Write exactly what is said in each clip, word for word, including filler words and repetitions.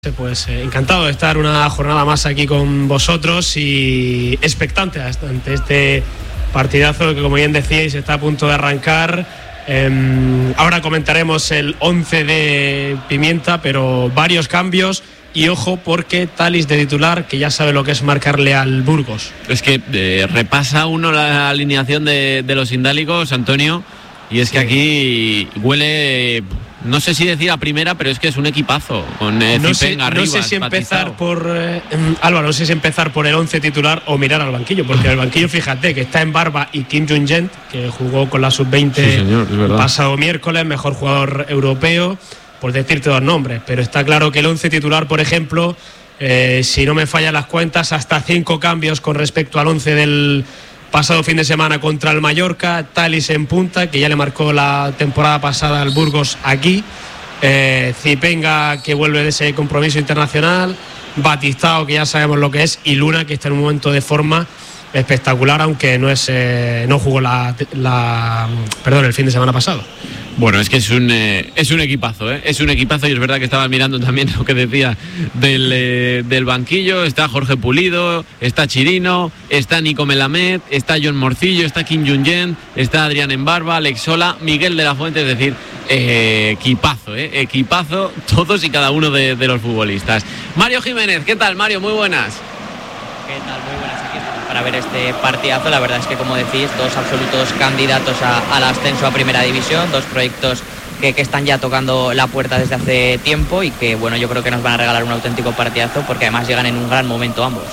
Pues eh, encantado de estar una jornada más aquí con vosotros y expectante ante este partidazo que, como bien decíais, está a punto de arrancar. Eh, ahora comentaremos el once de Pimienta, pero varios cambios y ojo porque Thalys de titular, que ya sabe lo que es marcarle al Burgos. Es que eh, repasa uno la alineación de, de los indálicos, Antonio, y es que sí. Aquí huele... No sé si decir a primera, pero es que es un equipazo con eh, no, sé, sé, arriba, no sé si empezar batizado. por eh, Álvaro, no sé si empezar por el once titular o mirar al banquillo, porque el banquillo, fíjate, que está en Barba y Kim Jong-un, que jugó con la sub veinte sí, señor, el pasado miércoles, mejor jugador europeo, por decirte dos nombres, pero está claro que el once titular, por ejemplo, eh, si no me fallan las cuentas, hasta cinco cambios con respecto al once del pasado fin de semana contra el Mallorca. Thalys en punta, que ya le marcó la temporada pasada al Burgos aquí. Eh, Zipenga, que vuelve de ese compromiso internacional. Batistao, que ya sabemos lo que es. Y Luna, que está en un momento de forma espectacular, aunque no es eh, no jugó la, la perdón el fin de semana pasado. Bueno, es que es un eh, es un equipazo, ¿eh? Es un equipazo y es verdad que estaba mirando también lo que decía del, eh, del banquillo. Está Jorge Pulido, está Chirino, está Nico Melamed, está John Morcillo, está Kim Jong-un, está Adrián Embarba, Alex Sola, Miguel de la Fuente, es decir, eh, equipazo, ¿eh? Equipazo todos y cada uno de, de los futbolistas. Mario Jiménez, ¿qué tal, Mario? Muy buenas. ¿Qué tal? Muy buenas aquí para ver este partidazo. La verdad es que, como decís, dos absolutos candidatos a, al ascenso a Primera División, dos proyectos que, que están ya tocando la puerta desde hace tiempo y que, bueno, yo creo que nos van a regalar un auténtico partidazo porque además llegan en un gran momento ambos.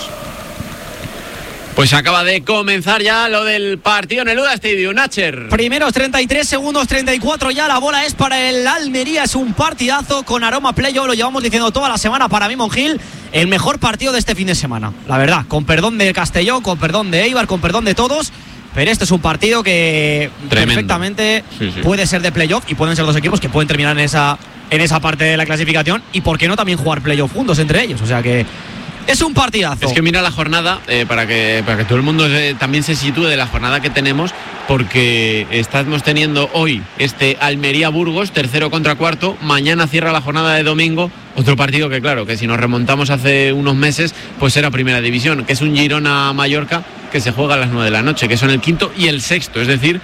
Pues acaba de comenzar ya lo del partido en el Uda Stadium, Nacher. Primeros treinta y tres, segundos treinta y cuatro, ya la bola es para el Almería, es un partidazo con aroma playoff, lo llevamos diciendo toda la semana. Para mí, Monjil, el mejor partido de este fin de semana, la verdad, con perdón de Castellón, con perdón de Eibar, con perdón de todos, pero este es un partido que Tremendo. perfectamente sí, sí. puede ser de playoff y pueden ser dos equipos que pueden terminar en esa, en esa parte de la clasificación y por qué no también jugar playoff juntos entre ellos, o sea que es un partidazo. Es que mira la jornada, eh, para que para que todo el mundo eh, también se sitúe de la jornada que tenemos, porque estamos teniendo hoy este Almería-Burgos, tercero contra cuarto. Mañana cierra la jornada de domingo, otro partido que, claro, que si nos remontamos hace unos meses, pues era Primera División, que es un Girona-Mallorca que se juega a las nueve de la noche, que son el quinto y el sexto, es decir,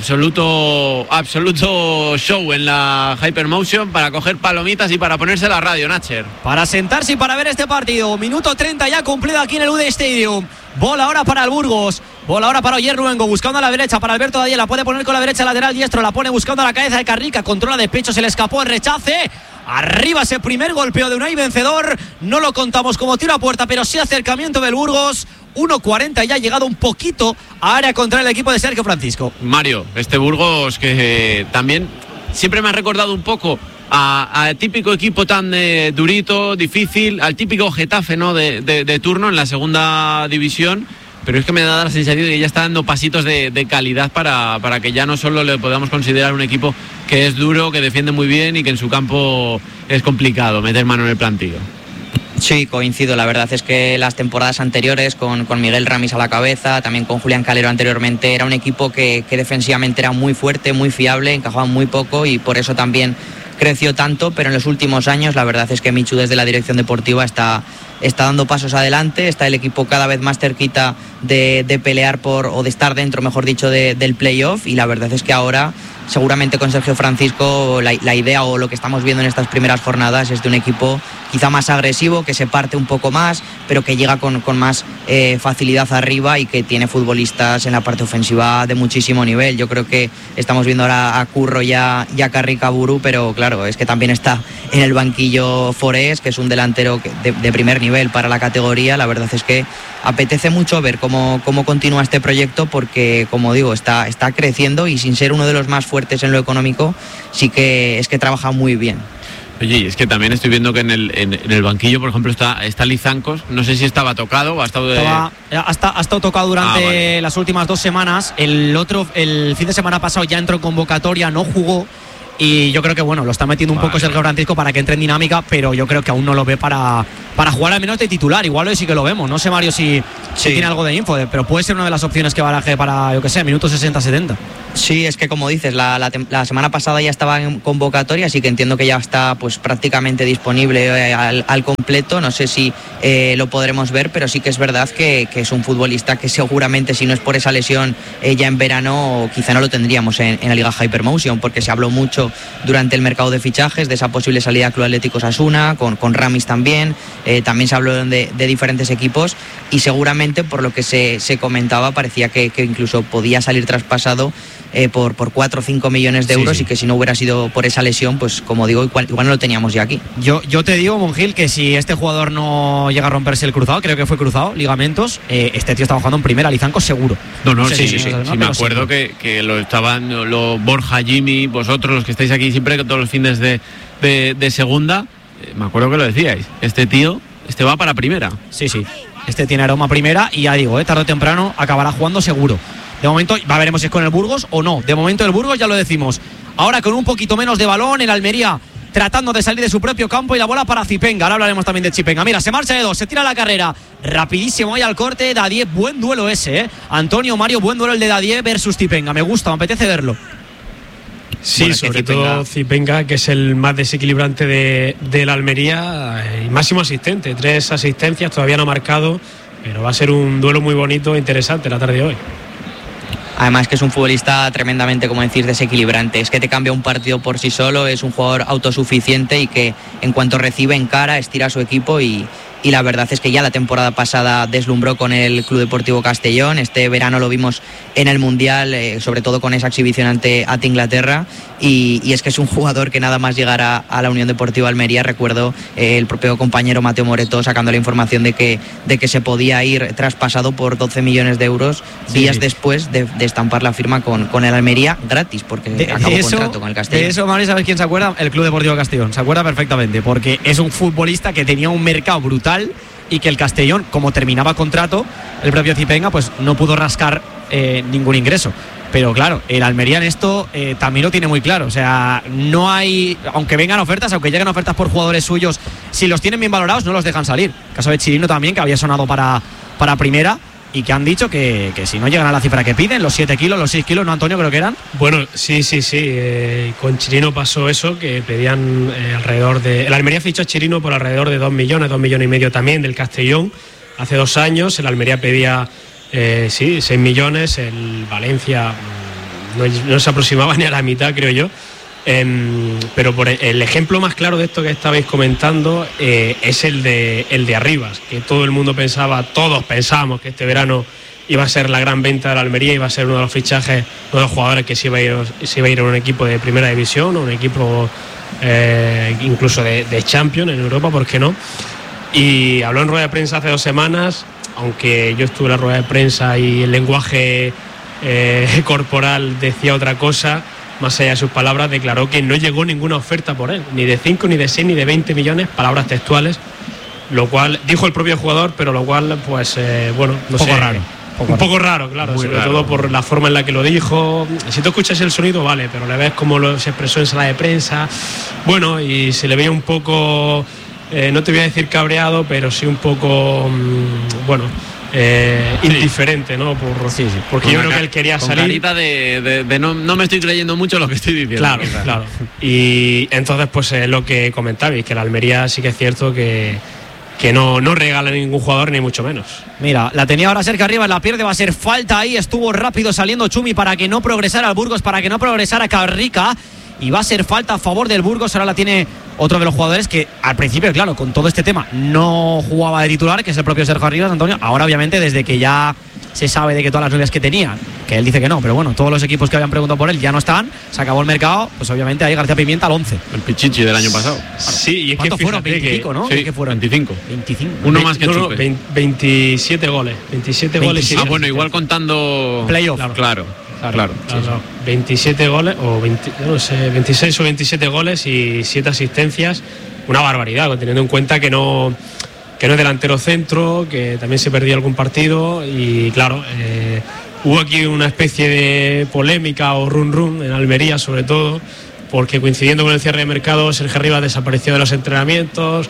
absoluto absoluto show en la Hypermotion para coger palomitas y para ponerse la radio, Nacher. Para sentarse y para ver este partido. Minuto treinta ya cumplido aquí en el U D Stadium. Bola ahora para el Burgos. Bola ahora para Oyer Ruengo, buscando a la derecha para Alberto Dadiel. La puede poner con la derecha lateral diestro. La pone buscando a la cabeza de Carrica. Controla de pecho, se le escapó el rechace. Arriba ese primer golpeo de Unai Vencedor. No lo contamos como tiro a puerta, pero sí acercamiento del Burgos. uno cuarenta ya ha llegado un poquito a área contra el equipo de Sergio Francisco. Mario, este Burgos que eh, también siempre me ha recordado un poco al típico equipo tan eh, durito, difícil, al típico Getafe, ¿no? de, de, de turno en la segunda división. Pero es que me da la sensación de que ya está dando pasitos de, de calidad para, para que ya no solo le podamos considerar un equipo que es duro, que defiende muy bien y que en su campo es complicado meter mano en el plantillo. Sí, coincido, la verdad es que las temporadas anteriores con, con Miguel Ramis a la cabeza, también con Julián Calero anteriormente, era un equipo que, que defensivamente era muy fuerte, muy fiable, encajaba muy poco y por eso también creció tanto, pero en los últimos años la verdad es que Michu desde la dirección deportiva está, está dando pasos adelante, está el equipo cada vez más cerquita de, de pelear por, o de estar dentro, mejor dicho, de, del playoff y la verdad es que ahora seguramente con Sergio Francisco la, la idea o lo que estamos viendo en estas primeras jornadas es de un equipo quizá más agresivo, que se parte un poco más, pero que llega con, con más eh, facilidad arriba y que tiene futbolistas en la parte ofensiva de muchísimo nivel. Yo creo que estamos viendo ahora a Curro y a, y a Carrica Buru, pero claro, es que también está en el banquillo Forés, que es un delantero de, de primer nivel para la categoría. La verdad es que apetece mucho ver cómo, cómo continúa este proyecto porque, como digo, está, está creciendo y sin ser uno de los más fuertes en lo económico, sí que es que trabaja muy bien. Oye, es que también estoy viendo que en el, en, en el banquillo, por ejemplo, está, está Lizancos. No sé si estaba tocado o ha estado de... Estaba, ha, estado, ha estado tocado durante ah, vale. las últimas dos semanas. El otro, el fin de semana pasado ya entró en convocatoria, no jugó. Y yo creo que bueno, lo está metiendo un vale. poco Sergio Francisco para que entre en dinámica, pero yo creo que aún no lo ve para, para jugar al menos de titular. Igual hoy sí que lo vemos. No sé, Mario, si, sí. si tiene algo de info, de, pero puede ser una de las opciones que baraje para, yo que sé, minutos sesenta setenta. Sí, es que como dices, la, la, la semana pasada ya estaba en convocatoria, así que entiendo que ya está pues prácticamente disponible eh, al, al completo. No sé si eh, lo podremos ver, pero sí que es verdad que, que es un futbolista que seguramente, si no es por esa lesión eh, ya en verano, quizá no lo tendríamos en, en la Liga Hypermotion, porque se habló mucho durante el mercado de fichajes de esa posible salida a Club Atlético Osasuna, con, con Ramis también, eh, también se habló de, de diferentes equipos y seguramente por lo que se, se comentaba parecía que, que incluso podía salir traspasado Eh, por, por cuatro o cinco millones de euros, sí, sí. Y que si no hubiera sido por esa lesión, pues como digo, igual, igual no lo teníamos ya aquí. Yo, yo te digo, Monjil, que si este jugador no llega a romperse el cruzado, creo que fue cruzado, ligamentos, eh, este tío estaba jugando en primera, Lizanco seguro. No, no, no sé sí, si sí, sí, no, sí, no, me acuerdo sí. que, que lo estaban, lo, Borja, Jimmy, vosotros los que estáis aquí siempre, todos los fines de, de, de segunda, eh, me acuerdo que lo decíais, este tío, este va para primera. Sí, sí, este tiene aroma primera y ya digo, eh, tarde o temprano acabará jugando seguro. De momento, va, veremos si es con el Burgos o no. De momento el Burgos ya lo decimos. Ahora con un poquito menos de balón, el Almería tratando de salir de su propio campo y la bola para Zipenga. Ahora hablaremos también de Chipenga. Mira, se marcha de dos, se tira la carrera. Rapidísimo ahí al corte. Dadie, buen duelo ese, ¿eh? Antonio, Mario, buen duelo el de Dadie versus Zipenga. Me gusta, me apetece verlo. Sí, bueno, sobre Zipenga. todo Zipenga, que es el más desequilibrante de, de la Almería y máximo asistente. Tres asistencias, todavía no ha marcado, pero va a ser un duelo muy bonito e interesante la tarde de hoy. Además que es un futbolista tremendamente, como decir, desequilibrante. Es que te cambia un partido por sí solo, es un jugador autosuficiente y que en cuanto recibe en cara estira a su equipo y, y la verdad es que ya la temporada pasada deslumbró con el Club Deportivo Castellón. Este verano lo vimos en el Mundial, eh, sobre todo con esa exhibición ante, ante Inglaterra y, y es que es un jugador que nada más llegar a, a la Unión Deportiva Almería, recuerdo eh, el propio compañero Mateo Moreto sacando la información de que, de que se podía ir traspasado por doce millones de euros sí, días sí. después de, de estampar la firma con, con el Almería gratis, porque de, acabó de eso, contrato con el Castellón. De eso, Manuel, ¿sabes quién se acuerda? El Club Deportivo Castellón, se acuerda perfectamente, porque es un futbolista que tenía un mercado brutal y que el Castellón, como terminaba contrato, el propio Zipenga, pues no pudo rascar eh, ningún ingreso. Pero claro, el Almería en esto eh, también lo tiene muy claro. O sea, no hay, aunque vengan ofertas, aunque lleguen ofertas por jugadores suyos, si los tienen bien valorados, no los dejan salir. Caso de Chirino también, que había sonado para, para primera y que han dicho que, que si no llegan a la cifra que piden, los siete kilos, los seis kilos, ¿no, Antonio? Creo que eran. Bueno, sí, sí, sí. Eh, con Chirino pasó eso, que pedían eh, alrededor de. El Almería fichó a Chirino por alrededor de dos millones, dos millones y medio también del Castellón. Hace dos años, el Almería pedía. Eh, sí, seis millones, el Valencia no, no se aproximaba ni a la mitad, creo yo. Eh, pero por el, el ejemplo más claro de esto que estabais comentando eh, es el de, el de Arribas, que todo el mundo pensaba, todos pensábamos que este verano iba a ser la gran venta de la Almería, iba a ser uno de los fichajes, uno de los jugadores que se iba a ir, se iba a, ir a un equipo de primera división, o un equipo eh, incluso de, de Champions en Europa, ¿por qué no? Y habló en rueda de prensa hace dos semanas, aunque yo estuve en la rueda de prensa y el lenguaje eh, corporal decía otra cosa, más allá de sus palabras, declaró que no llegó ninguna oferta por él, ni de cinco, ni de seis, ni de veinte millones, palabras textuales, lo cual dijo el propio jugador, pero lo cual, pues, eh, bueno, no poco sé. Raro. Poco un poco raro, claro, Muy sobre raro. todo por la forma en la que lo dijo. Si tú escuchas el sonido, vale, pero le ves cómo lo, se expresó en sala de prensa, bueno, y se le veía un poco... Eh, no te voy a decir cabreado, pero sí un poco, mmm, bueno, eh, sí. indiferente, ¿no? Por, sí, sí. Porque con yo creo que él quería con salir. Carita de, de, de no, no me estoy creyendo mucho lo que estoy diciendo. Claro, quizás. Claro. Y entonces, pues es lo que comentabais, que la Almería sí que es cierto que, que no, no regala a ningún jugador, ni mucho menos. Mira, la tenía ahora cerca arriba, la pierde, va a ser falta ahí. Estuvo rápido saliendo Chumi para que no progresara el Burgos, para que no progresara Carrica. Y va a ser falta a favor del Burgos. Ahora la tiene otro de los jugadores que al principio, claro, con todo este tema no jugaba de titular, que es el propio Sergio Arribas, Antonio. Ahora obviamente desde que ya se sabe de que todas las novias que tenía, que él dice que no, pero bueno, todos los equipos que habían preguntado por él ya no están, se acabó el mercado, pues obviamente ahí García Pimienta al once. El Pichichi del año pasado. Sí, y es ¿cuántos que fueron? fíjate veinticinco, que, ¿no? Sí, ¿Qué fueron? veinticinco. veinticinco. Uno más que no, Chupe. No, veintisiete goles. veintisiete goles. Ah, bueno, igual contando playoff. Claro. claro. Claro, claro, claro, sí, claro. sí. veintisiete goles o veinte, no sé, veintiséis o veintisiete goles y siete asistencias, una barbaridad, teniendo en cuenta que no que no es delantero centro, que también se perdía algún partido y claro, eh, hubo aquí una especie de polémica o run run en Almería sobre todo, porque coincidiendo con el cierre de mercado Sergio Arribas desapareció de los entrenamientos.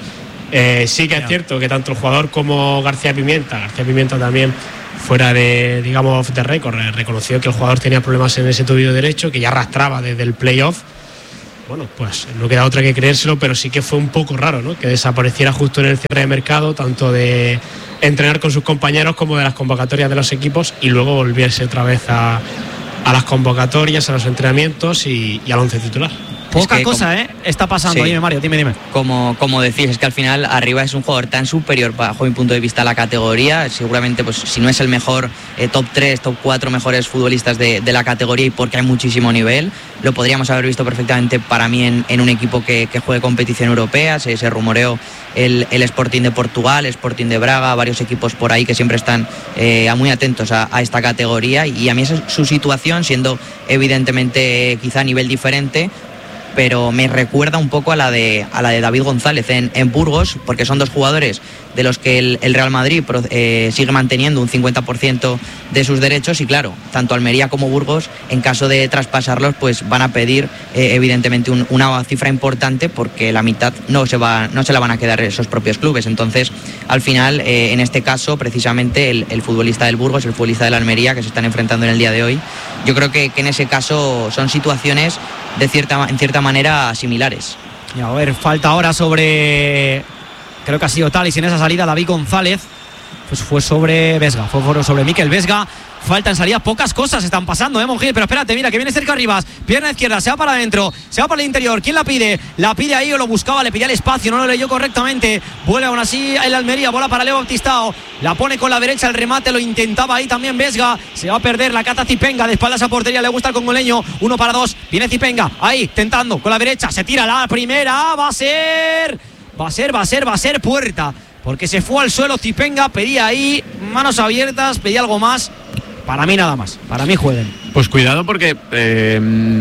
Eh, sí que es cierto que tanto el jugador como García Pimienta, García Pimienta también fuera de, digamos, off the record, reconoció que el jugador tenía problemas en ese tobillo derecho, que ya arrastraba desde el playoff. Bueno, pues no queda otra que creérselo, pero sí que fue un poco raro, ¿no? Que desapareciera justo en el cierre de mercado, tanto de entrenar con sus compañeros como de las convocatorias de los equipos, y luego volviese otra vez a, a las convocatorias, a los entrenamientos y, y al once titular. Poca es que cosa, como, ¿eh? Está pasando. Sí. Dime, Mario, dime, dime. Como, como decís, es que al final arriba es un jugador tan superior bajo mi punto de vista a la categoría. Seguramente, pues si no es el mejor, eh, top tres, top cuatro mejores futbolistas de, de la categoría, y porque hay muchísimo nivel. Lo podríamos haber visto perfectamente para mí en, en un equipo que, que juegue competición europea. Se, se rumoreó el, el Sporting de Portugal, Sporting de Braga, varios equipos por ahí que siempre están eh, muy atentos a, a esta categoría. Y a mí esa es su situación, siendo evidentemente quizá a nivel diferente, pero me recuerda un poco a la de, a la de David González en, en Burgos, porque son dos jugadores de los que el, el Real Madrid eh, sigue manteniendo un cincuenta por ciento de sus derechos, y claro, tanto Almería como Burgos, en caso de traspasarlos, pues van a pedir eh, evidentemente un, una cifra importante, porque la mitad no se, va, no se la van a quedar esos propios clubes. Entonces, al final, eh, en este caso, precisamente el, el futbolista del Burgos, el futbolista del Almería, que se están enfrentando en el día de hoy, yo creo que, que en ese caso son situaciones de cierta, en cierta manera similares. Y a ver, falta ahora sobre, creo que ha sido tal, y sin esa salida David González, pues fue sobre Vesga, fue sobre Mikel Vesga. Falta en salida, pocas cosas están pasando, ¿eh, Monjil? Pero espérate, mira, que viene cerca Rivas, pierna izquierda, se va para adentro, se va para el interior. ¿Quién la pide? La pide ahí, o lo buscaba, le pedía el espacio, no lo leyó correctamente. Vuelve aún así el Almería, bola para Leo Baptistao, la pone con la derecha, el remate lo intentaba ahí también Vesga, se va a perder, la cata Zipenga, de espaldas a portería, le gusta el congoleño, uno para dos, viene Zipenga, ahí, tentando, con la derecha, se tira la primera, va a ser, va a ser, va a ser, va a ser puerta, porque se fue al suelo Zipenga, pedía ahí, manos abiertas, pedía algo más. Para mí nada más, para mí jueguen. Pues cuidado, porque eh,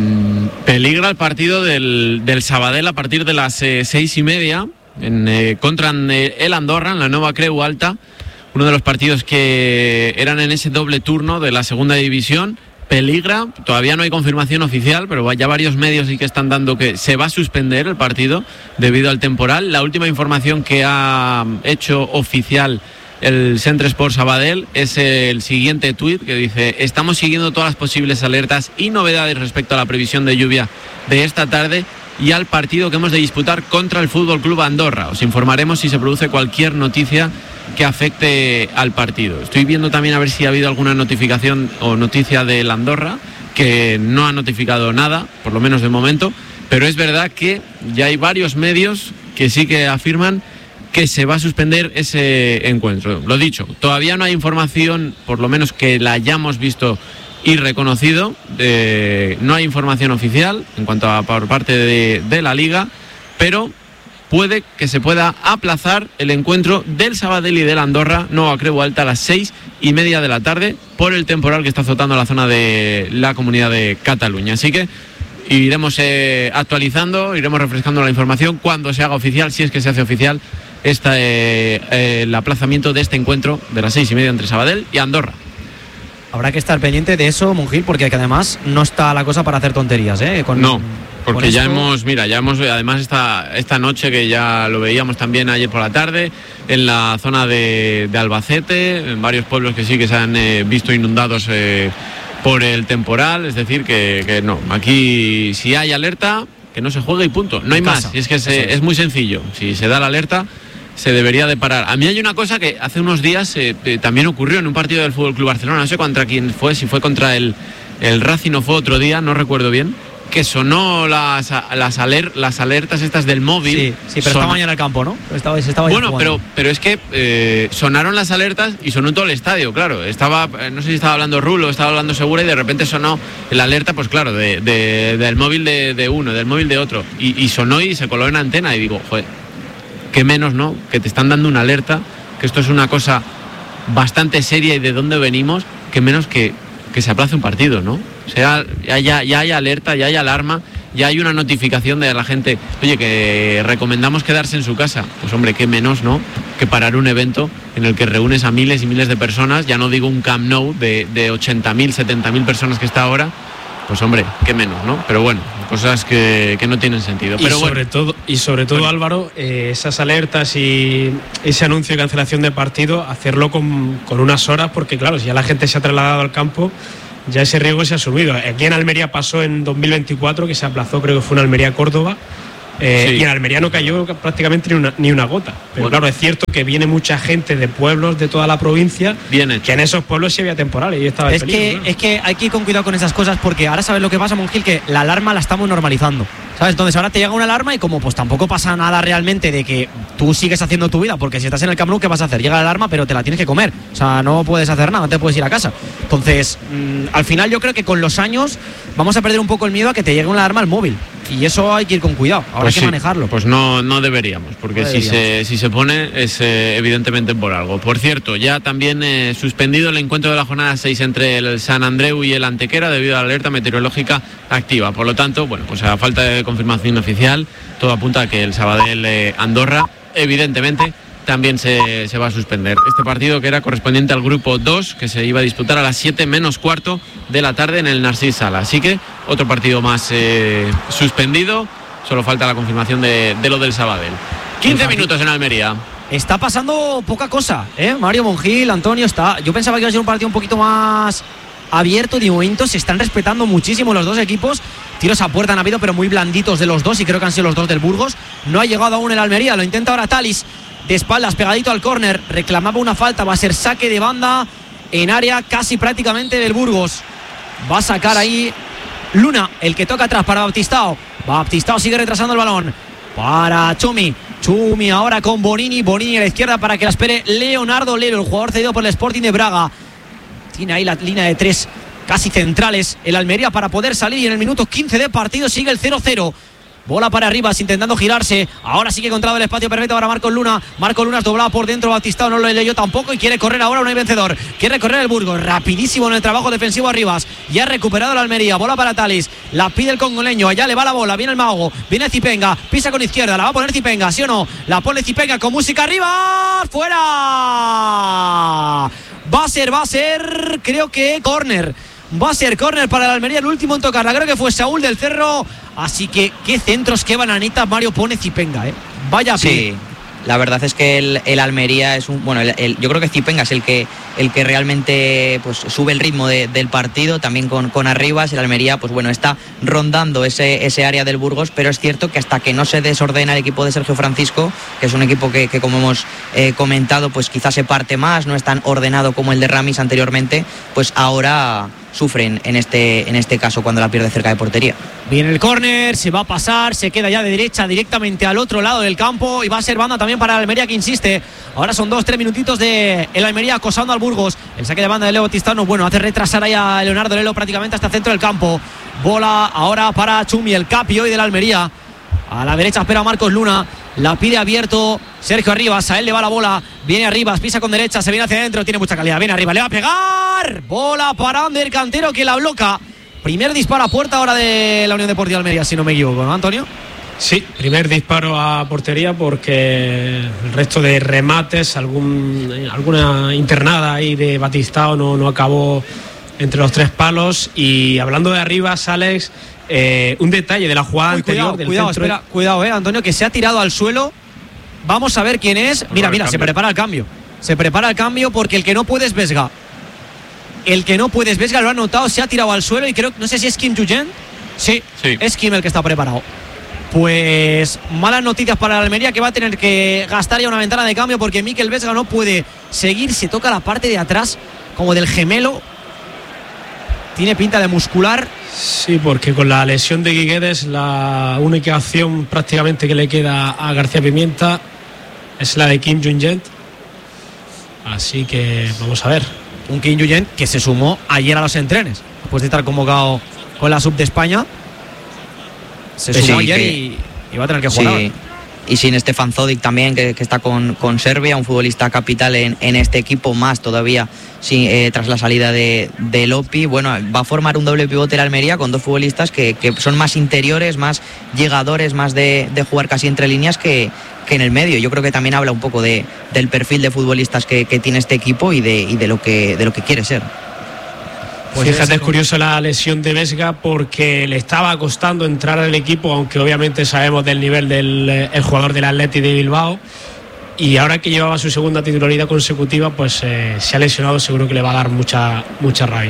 peligra el partido del, del Sabadell a partir de las eh, seis y media en, eh, contra eh, el Andorra en la Nueva Creu Alta, uno de los partidos que eran en ese doble turno de la segunda división. Peligra, todavía no hay confirmación oficial, pero ya varios medios sí que están dando que se va a suspender el partido debido al temporal. La última información que ha hecho oficial el Centre Sport Sabadell es el siguiente tuit, que dice: estamos siguiendo todas las posibles alertas y novedades respecto a la previsión de lluvia de esta tarde y al partido que hemos de disputar contra el Fútbol Club Andorra. Os informaremos si se produce cualquier noticia que afecte al partido. Estoy viendo también a ver si ha habido alguna notificación o noticia del Andorra, que no ha notificado nada, por lo menos de momento, pero es verdad que ya hay varios medios que sí que afirman que se va a suspender ese encuentro. Lo dicho, todavía no hay información, por lo menos que la hayamos visto y reconocido, eh, no hay información oficial en cuanto a por parte de, de la Liga, pero puede que se pueda aplazar el encuentro del Sabadell y del Andorra, Nueva Creu Alta, a las seis y media de la tarde, por el temporal que está azotando la zona de la Comunidad de Cataluña. Así que iremos eh, actualizando, iremos refrescando la información cuando se haga oficial, si es que se hace oficial, Esta, eh, eh, el aplazamiento de este encuentro de las seis y media entre Sabadell y Andorra. Habrá que estar pendiente de eso, Monjil, porque además no está la cosa para hacer tonterías, ¿eh? Con, no, porque con ya esto... hemos, mira, ya hemos, además esta, esta noche, que ya lo veíamos también ayer por la tarde, en la zona de, de Albacete, en varios pueblos que sí que se han eh, visto inundados eh, por el temporal, es decir, que, que no, aquí si hay alerta, que no se juegue y punto, no hay más, y es que se, es muy sencillo, si se da la alerta se debería de parar. A mí hay una cosa que hace unos días eh, eh, también ocurrió en un partido del Fútbol Club Barcelona, no sé contra quién fue, si fue contra el, el Racing o fue otro día, no recuerdo bien, que sonó las, las, aler, las alertas estas del móvil. Sí, sí, pero estaba en el campo, ¿no? Estaba, estaba bueno, pero, pero es que eh, sonaron las alertas y sonó todo el estadio, claro. Estaba, no sé si estaba hablando Rulo, estaba hablando Segura, y de repente sonó la alerta, pues claro, de, de, del móvil de, de uno, del móvil de otro. Y, y sonó y se coló en antena, y digo, joder, qué menos, ¿no? Que te están dando una alerta, que esto es una cosa bastante seria y de dónde venimos, que menos que, que se aplace un partido, ¿no? O sea, ya, ya, ya hay alerta, ya hay alarma, ya hay una notificación de la gente, oye, que recomendamos quedarse en su casa. Pues hombre, qué menos, ¿no? Que parar un evento en el que reúnes a miles y miles de personas, ya no digo un Camp Nou de, de ochenta mil, setenta mil personas que está ahora, pues hombre, qué menos, ¿no? Pero bueno, cosas que, que no tienen sentido. Pero y, sobre bueno. todo, y sobre todo, bueno. Álvaro, eh, esas alertas y ese anuncio de cancelación de partido, hacerlo con, con unas horas, porque claro, si ya la gente se ha trasladado al campo, ya ese riesgo se ha asumido. Aquí en Almería pasó en dos mil veinticuatro, que se aplazó, creo que fue en Almería-Córdoba, eh, sí. Y en Almería no cayó prácticamente ni una, ni una gota. Pero bueno, claro, es cierto que viene mucha gente de pueblos de toda la provincia, Bien que en esos pueblos sí había temporales y estaba el es peligro, que claro. Es que hay que ir con cuidado con esas cosas, porque ahora sabes lo que pasa, Monjil, que la alarma la estamos normalizando, ¿sabes? Entonces ahora te llega una alarma y como pues tampoco pasa nada realmente de que tú sigues haciendo tu vida, porque si estás en el Camp Nou, ¿qué vas a hacer? Llega la alarma, pero te la tienes que comer, o sea, no puedes hacer nada, no te puedes ir a casa. Entonces, mmm, al final yo creo que con los años vamos a perder un poco el miedo a que te llegue una alarma al móvil, y eso hay que ir con cuidado, ahora pues hay que sí, manejarlo. Pues no, no deberíamos, porque no si, deberíamos. Se, si se pone es eh, evidentemente por algo. Por cierto, ya también eh, suspendido el encuentro de la jornada seis entre el San Andreu y el Antequera debido a la alerta meteorológica activa. Por lo tanto, bueno, pues a falta de confirmación oficial, todo apunta a que el Sabadell eh, Andorra, evidentemente, también se, se va a suspender. Este partido, que era correspondiente al grupo dos, que se iba a disputar a las siete menos cuarto de la tarde en el Narcís Sala. Así que otro partido más eh, suspendido, solo falta la confirmación de, de lo del Sabadell. quince minutos en Almería. Está pasando poca cosa, ¿eh? Mario, Monjil, Antonio, está. Yo pensaba que iba a ser un partido un poquito más abierto. De momento se están respetando muchísimo los dos equipos. Tiros a puerta han habido, pero muy blanditos de los dos, y creo que han sido los dos del Burgos. No ha llegado aún el Almería, lo intenta ahora Talis, de espaldas, pegadito al córner. Reclamaba una falta, va a ser saque de banda en área casi prácticamente del Burgos. Va a sacar ahí Luna, el que toca atrás para Baptistao. Baptistao sigue retrasando el balón para Chumi. Chumi ahora con Bonini. Bonini a la izquierda para que la espere Leonardo Lero, el jugador cedido por el Sporting de Braga. Tiene ahí la línea de tres casi centrales el Almería para poder salir, y en el minuto quince de partido sigue el cero cero. Bola para Rivas intentando girarse. Ahora sí que ha encontrado el espacio perfecto para Marcos Luna. Marcos Luna es doblado por dentro. Baptistao no lo leyó tampoco y quiere correr ahora. No hay vencedor. Quiere correr el Burgos. Rapidísimo en el trabajo defensivo a Rivas. Ya ha recuperado la Almería. Bola para Talis. La pide el congoleño. Allá le va la bola. Viene el mago. Viene Zipenga. Pisa con izquierda. La va a poner Zipenga. ¿Sí o no? La pone Zipenga con música arriba. ¡Fuera! Va a ser, va a ser. Creo que córner. Va a ser córner para el Almería, el último en tocarla. Creo que fue Saúl del Cerro. Así que qué centros, qué bananitas Mario pone Zipenga, ¿eh? Vaya sí, pie. La verdad es que el, el Almería es un... Bueno, el, el, yo creo que Zipenga es el que, el que realmente pues, sube el ritmo de, del partido, también con, con Arribas. El Almería, pues bueno, está rondando ese, ese área del Burgos, pero es cierto que hasta que no se desordena el equipo de Sergio Francisco, que es un equipo que, que como hemos eh, comentado, pues quizás se parte más, no es tan ordenado como el de Ramis anteriormente, pues ahora sufren en este, en este caso cuando la pierde cerca de portería. Viene el córner, se va a pasar, se queda ya de derecha directamente al otro lado del campo, y va a ser banda también para el Almería, que insiste. Ahora son dos, tres minutitos de el Almería acosando al Burgos. El saque de banda de Leo Baptistano, bueno, hace retrasar ahí a Leonardo Lelo prácticamente hasta el centro del campo. Bola ahora para Chumi, el capi hoy del Almería. A la derecha espera Marcos Luna. La pide abierto Sergio Arribas. A él le va la bola. Viene Arribas, pisa con derecha, se viene hacia adentro. Tiene mucha calidad. Viene arriba, le va a pegar. Bola para Ander Cantero, que la bloca. Primer disparo a puerta ahora de la Unión Deportiva Almería, si no me equivoco, ¿no, Antonio? Sí, primer disparo a portería, porque el resto de remates, algún, alguna internada ahí de Baptistao no, no acabó entre los tres palos. Y hablando de Arribas, Alex, eh, un detalle de la jugada Uy, anterior cuidado, del cuidado, centro. espera, cuidado, eh, Antonio, que se ha tirado al suelo. Vamos a ver quién es. Mira, mira, se prepara el cambio. Se prepara el cambio porque el que no puede es Vesga. El que no puede es Vesga, lo ha notado, se ha tirado al suelo y creo, no sé si es Kim Juyen. Sí, sí, es Kim el que está preparado. Pues malas noticias para la Almería, que va a tener que gastar ya una ventana de cambio porque Mikel Vesga no puede seguir. Se toca la parte de atrás como del gemelo. Tiene pinta de muscular. Sí, porque con la lesión de Guiguedes, la única opción prácticamente que le queda a García Pimienta es la de Kim Jong-un. Así que vamos a ver. Un Kim Jong-un que se sumó ayer a los entrenes, después de estar convocado con la sub de España. Se sumó sí, ayer que, y, y va a tener que jugar. Sí. Y sin Stefan Zodic también, que, que está con, con Serbia, un futbolista capital en, en este equipo, más todavía sí, eh, tras la salida de, de Lopi. Bueno, va a formar un doble pivote en Almería con dos futbolistas que, que son más interiores, más llegadores, más de, de jugar casi entre líneas que, que en el medio. Yo creo que también habla un poco de, del perfil de futbolistas que, que tiene este equipo y de, y de lo que de lo que quiere ser. Pues fíjate, es curioso la lesión de Vesga porque le estaba costando entrar al equipo, aunque obviamente sabemos del nivel del el jugador del Athletic de Bilbao, y ahora que llevaba su segunda titularidad consecutiva, pues eh, se ha lesionado, seguro que le va a dar mucha, mucha rabia.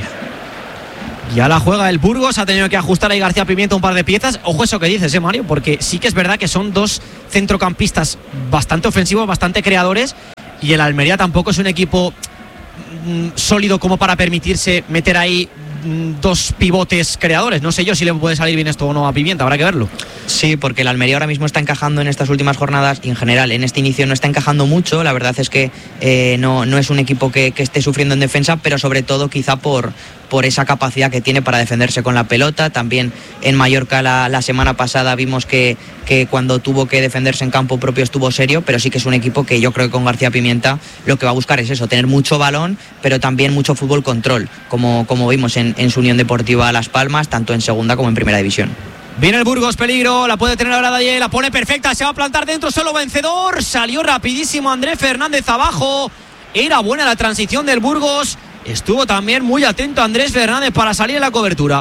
Ya la juega el Burgos, ha tenido que ajustar ahí García Pimienta un par de piezas. Ojo eso que dices, eh, Mario, porque sí que es verdad que son dos centrocampistas bastante ofensivos, bastante creadores, y el Almería tampoco es un equipo mmm, sólido como para permitirse meter ahí mmm, dos pivotes creadores. No sé yo si le puede salir bien esto o no a Pimienta, habrá que verlo. Sí, porque el Almería ahora mismo está encajando en estas últimas jornadas y en general en este inicio no está encajando mucho. La verdad es que eh, no, no es un equipo que, que esté sufriendo en defensa, pero sobre todo quizá por, por esa capacidad que tiene para defenderse con la pelota. También en Mallorca la, la semana pasada vimos que, que cuando tuvo que defenderse en campo propio estuvo serio, pero sí que es un equipo que yo creo que con García Pimienta lo que va a buscar es eso, tener mucho balón, pero también mucho fútbol control, como, como vimos en, en su Unión Deportiva Las Palmas, tanto en segunda como en primera división. Viene el Burgos, peligro, la puede tener ahora Daye, la pone perfecta, se va a plantar dentro, solo vencedor, salió rapidísimo Andrés Fernández abajo, era buena la transición del Burgos, estuvo también muy atento Andrés Fernández para salir en la cobertura.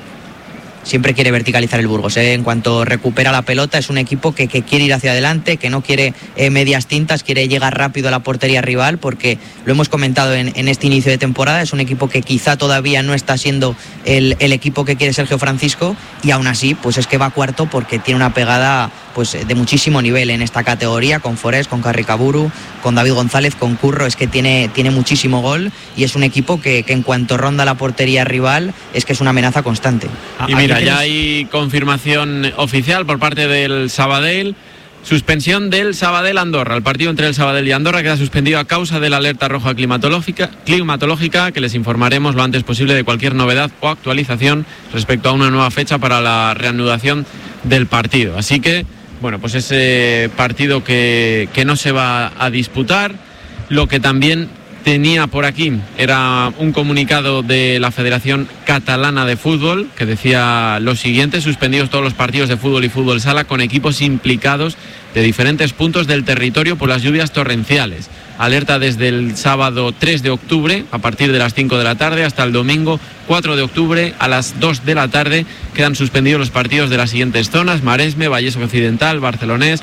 Siempre quiere verticalizar el Burgos, ¿eh? En cuanto recupera la pelota es un equipo que, que quiere ir hacia adelante, que no quiere eh, medias tintas, quiere llegar rápido a la portería rival, porque lo hemos comentado en, en este inicio de temporada, es un equipo que quizá todavía no está siendo el, el equipo que quiere Sergio Francisco, y aún así pues es que va cuarto porque tiene una pegada pues de muchísimo nivel en esta categoría, con Forés, con Carricaburu, con David González, con Curro, es que tiene, tiene muchísimo gol, y es un equipo que, que en cuanto ronda la portería rival es que es una amenaza constante. Y mira, ya hay confirmación oficial por parte del Sabadell. Suspensión del Sabadell Andorra. El partido entre el Sabadell y Andorra queda suspendido a causa de la alerta roja climatológica, climatológica, que les informaremos lo antes posible de cualquier novedad o actualización respecto a una nueva fecha para la reanudación del partido. Así que, bueno, pues ese partido que, que no se va a disputar. Lo que también tenía por aquí era un comunicado de la Federación Catalana de Fútbol que decía lo siguiente: suspendidos todos los partidos de fútbol y fútbol sala con equipos implicados de diferentes puntos del territorio por las lluvias torrenciales. Alerta desde el sábado tres de octubre a partir de las cinco de la tarde hasta el domingo cuatro de octubre a las dos de la tarde. Quedan suspendidos los partidos de las siguientes zonas: Maresme, Vallès Occidental, Barcelonés,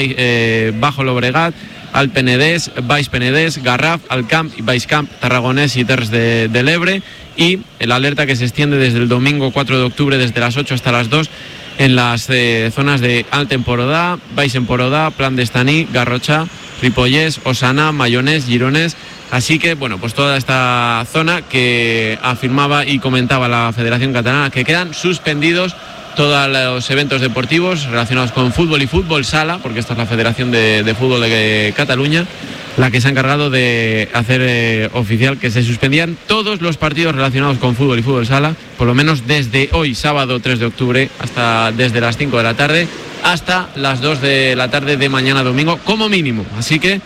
eh, Bajo Llobregat, Alt Penedès, Baix Penedès, Garraf, Alt Camp y Baix Camp, Tarragonés y Terres de, de l'Ebre. Y el alerta que se extiende desde el domingo cuatro de octubre desde las ocho hasta las dos en las eh, zonas de Alt Empordà, Baix Empordà, Plan d'Estaní, Garrotxa, Ripollès, Osana, Mayonès, Gironès. Así que, bueno, pues toda esta zona que afirmaba y comentaba la Federación Catalana que quedan suspendidos todos los eventos deportivos relacionados con fútbol y fútbol sala, porque esta es la Federación de, de Fútbol de Cataluña la que se ha encargado de hacer eh, oficial que se suspendían todos los partidos relacionados con fútbol y fútbol sala, por lo menos desde hoy, sábado tres de octubre, hasta desde las cinco de la tarde hasta las dos de la tarde de mañana domingo, como mínimo. Así que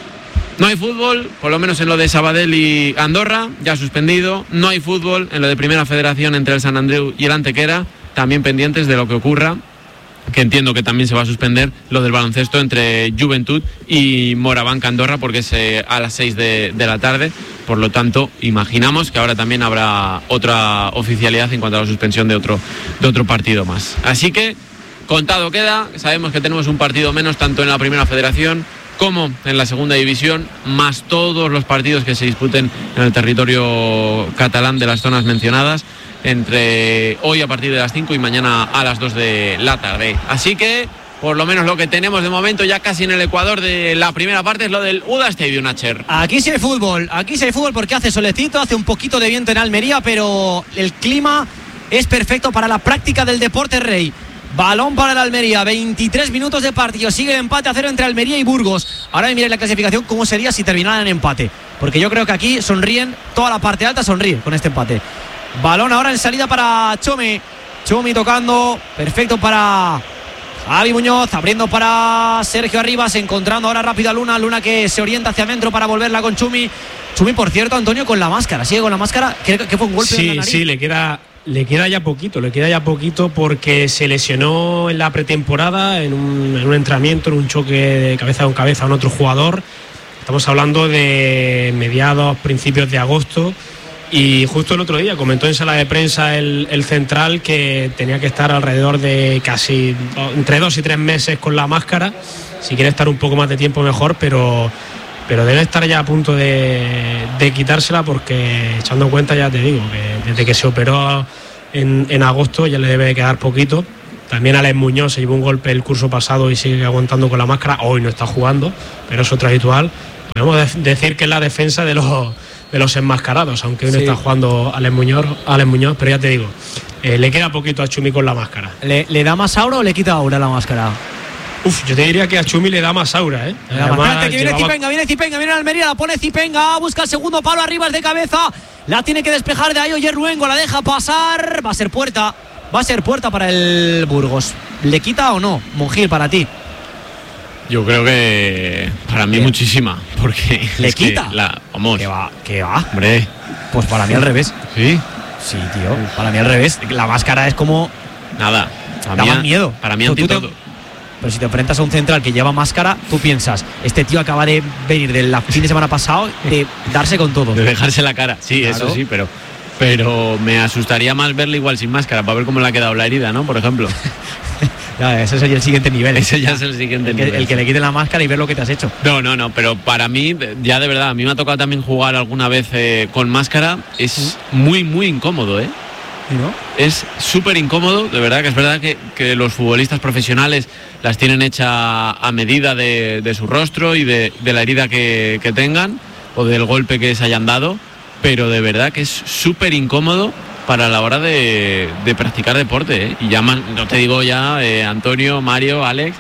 no hay fútbol, por lo menos en lo de Sabadell y Andorra, ya suspendido. No hay fútbol en lo de Primera Federación entre el Sant Andreu y el Antequera, también pendientes de lo que ocurra, que entiendo que también se va a suspender lo del baloncesto entre Juventud y Morabanca Andorra, porque es eh, a las seis de, de la tarde. Por lo tanto, imaginamos que ahora también habrá otra oficialidad en cuanto a la suspensión de otro, de otro partido más. Así que, contado queda. Sabemos que tenemos un partido menos tanto en la Primera Federación como en la Segunda División, más todos los partidos que se disputen en el territorio catalán de las zonas mencionadas, entre hoy a partir de las cinco y mañana a las dos de la tarde. Así que, por lo menos lo que tenemos de momento ya casi en el Ecuador de la primera parte es lo del U D A Stadium, Acher. Aquí sí hay fútbol, aquí sí hay fútbol porque hace solecito, hace un poquito de viento en Almería, pero el clima es perfecto para la práctica del deporte rey. Balón para el Almería, veintitrés minutos de partido, sigue el empate a cero entre Almería y Burgos. Ahora miren la clasificación cómo sería si terminaran en empate, porque yo creo que aquí sonríen, toda la parte alta sonríe con este empate. Balón ahora en salida para Chumi, Chumi tocando, perfecto para Javi Muñoz, abriendo para Sergio Arribas, encontrando ahora rápido a Luna, Luna que se orienta hacia adentro para volverla con Chumi. Chumi, por cierto, Antonio, con la máscara, sigue con la máscara, que, que fue un golpe sí, en la nariz. Sí, le queda... Le queda ya poquito, le queda ya poquito porque se lesionó en la pretemporada en un, en un entrenamiento, en un choque de cabeza con cabeza a otro jugador. Estamos hablando de mediados, principios de agosto, Y justo el otro día comentó en sala de prensa el, el central que tenía que estar alrededor de casi entre dos y tres meses con la máscara. Si quiere estar un poco más de tiempo mejor, pero, pero debe estar ya a punto de, de quitársela, porque echando en cuenta, ya te digo, que desde que se operó en, en agosto ya le debe quedar poquito. También Alex Muñoz se llevó un golpe el curso pasado y sigue aguantando con la máscara. Hoy no está jugando, pero es otro habitual. Podemos decir que es la defensa de los de los enmascarados, aunque hoy no sí. está jugando Alex Muñoz, Alex Muñoz, pero ya te digo, eh, le queda poquito a Chumi con la máscara. ¿Le, ¿Le da más aura o le quita aura la máscara? Uf, yo te diría que a Chumi le da más aura, ¿eh? Además, que viene llevaba... Zipenga, viene Zipenga, viene Almería, la pone Zipenga, busca el segundo palo, arriba de cabeza, la tiene que despejar de ahí Oyer Ruengo, la deja pasar, va a ser puerta, va a ser puerta para el Burgos. ¿Le quita o no, Monjil, para ti? Yo creo que para mí Bien. muchísima, porque le es quita. Que la, vamos. ¿Qué va? ¿Qué va? Hombre. Pues para mí al revés. ¿Sí? Sí, tío. Para mí al revés. La máscara es como. Nada. Da más miedo. Para mí ante todo. Pero si te enfrentas a un central que lleva máscara, tú piensas, este tío acaba de venir del fin de semana pasado de darse con todo. De dejarse la cara. Sí, claro. Eso sí, pero. Pero me asustaría más verle igual sin máscara, para ver cómo le ha quedado la herida, ¿no? Por ejemplo. Ya, ese sería el siguiente nivel. Ese ya es el siguiente el que, nivel. El que le quite la máscara y ver lo que te has hecho. No, no, no, pero para mí, ya de verdad, a mí me ha tocado también jugar alguna vez eh, con máscara. Es muy, muy incómodo, ¿eh? ¿No? Es súper incómodo, de verdad, que es verdad que, que los futbolistas profesionales las tienen hecha a medida de, de su rostro y de, de la herida que, que tengan o del golpe que se hayan dado, pero de verdad que es súper incómodo para la hora de, de practicar deporte, ¿eh? Y ya más, no te digo ya, eh, Antonio, Mario, Alex,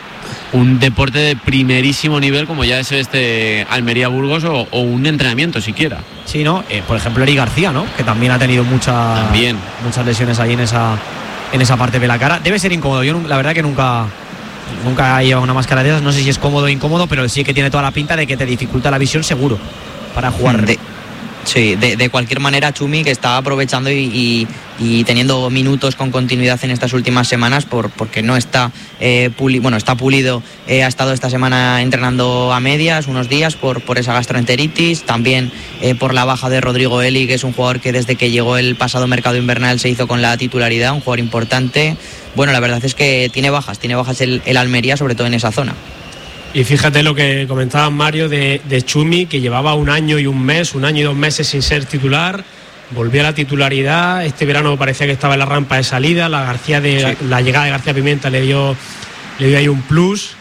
un deporte de primerísimo nivel como ya es este Almería Burgos o, o un entrenamiento siquiera. Sí, ¿no? Eh, por ejemplo, Eri García, ¿no? Que también ha tenido mucha, también. muchas lesiones ahí en esa, en esa parte de la cara. Debe ser incómodo. Yo la verdad que nunca, nunca he llevado una máscara de esas. No sé si es cómodo o incómodo, pero sí que tiene toda la pinta de que te dificulta la visión seguro para jugar. De, sí, de, de cualquier manera, Chumi, que está aprovechando y, y, y teniendo minutos con continuidad en estas últimas semanas, por, porque no está eh, puli, bueno, está pulido, eh, ha estado esta semana entrenando a medias, unos días, por, por esa gastroenteritis, también eh, por la baja de Rodrigo Eli, que es un jugador que desde que llegó el pasado mercado invernal se hizo con la titularidad, un jugador importante. Bueno, la verdad es que tiene bajas, tiene bajas el, el Almería, sobre todo en esa zona. Y fíjate lo que comentaba Mario de, de Chumi, que llevaba un año y un mes, un año y dos meses sin ser titular, volvió a la titularidad, este verano parecía que estaba en la rampa de salida, la, García de, sí. la llegada de García Pimienta le dio, le dio ahí un plus,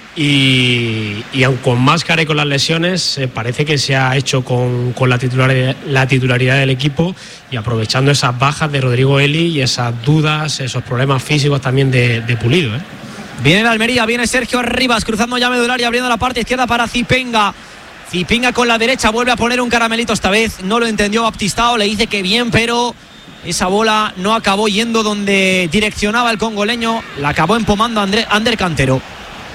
y, y aun con máscara y con las lesiones, eh, parece que se ha hecho con, con la, titularidad, la titularidad del equipo, y aprovechando esas bajas de Rodrigo Eli y esas dudas, esos problemas físicos también de, de Pulido, ¿eh? Viene el Almería, viene Sergio Arribas cruzando ya medular y abriendo la parte izquierda para Zipenga. Zipenga con la derecha vuelve a poner un caramelito esta vez. No lo entendió Baptistao, le dice que bien, pero esa bola no acabó yendo donde direccionaba el congoleño. La acabó empomando André, Ander Cantero.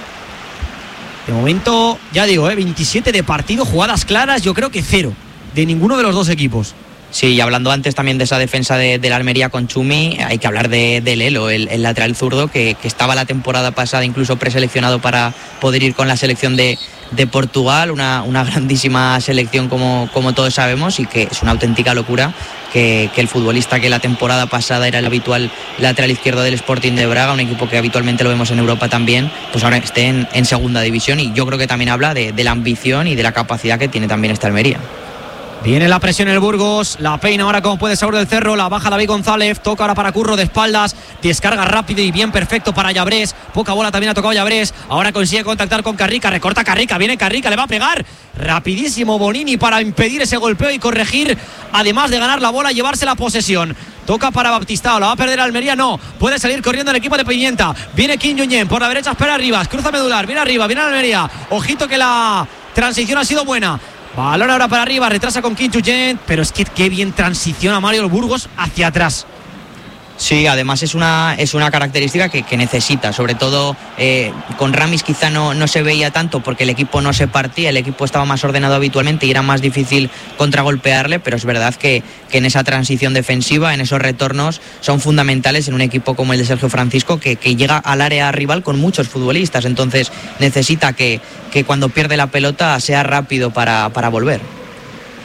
De momento, ya digo, ¿eh? veintisiete de partido, jugadas claras, yo creo que cero de ninguno de los dos equipos. Sí, y hablando antes también de esa defensa de, de la Almería con Chumi, hay que hablar de, de Lelo, el, el lateral zurdo, que, que estaba la temporada pasada incluso preseleccionado para poder ir con la selección de, de Portugal, una, una grandísima selección como, como todos sabemos, y que es una auténtica locura que, que el futbolista que la temporada pasada era el habitual lateral izquierdo del Sporting de Braga, un equipo que habitualmente lo vemos en Europa también, pues ahora esté en, en segunda división, y yo creo que también habla de, de la ambición y de la capacidad que tiene también esta Almería. Viene la presión el Burgos, la peina ahora como puede Saúl del Cerro, la baja David González, toca ahora para Curro de espaldas, descarga rápido y bien perfecto para Llabrés, poca bola también ha tocado Llabrés, ahora consigue contactar con Carrica, recorta Carrica, viene Carrica, le va a pegar, rapidísimo Bonini para impedir ese golpeo y corregir, además de ganar la bola, llevarse la posesión. Toca para Baptistao, la va a perder Almería, no, puede salir corriendo el equipo de Pimienta, viene Kim Yuñén, por la derecha espera Arribas, cruza medular, viene arriba, viene Almería, ojito que la transición ha sido buena. Balón ahora para arriba, retrasa con Kim Yuñén, pero es que qué bien transiciona Mario el Burgos hacia atrás. Sí, además es una, es una característica que, que necesita, sobre todo eh, con Ramis quizá no, no se veía tanto porque el equipo no se partía, el equipo estaba más ordenado habitualmente y era más difícil contragolpearle, pero es verdad que, que en esa transición defensiva, en esos retornos, son fundamentales en un equipo como el de Sergio Francisco, que, que llega al área rival con muchos futbolistas, entonces necesita que, que cuando pierde la pelota sea rápido para, para volver.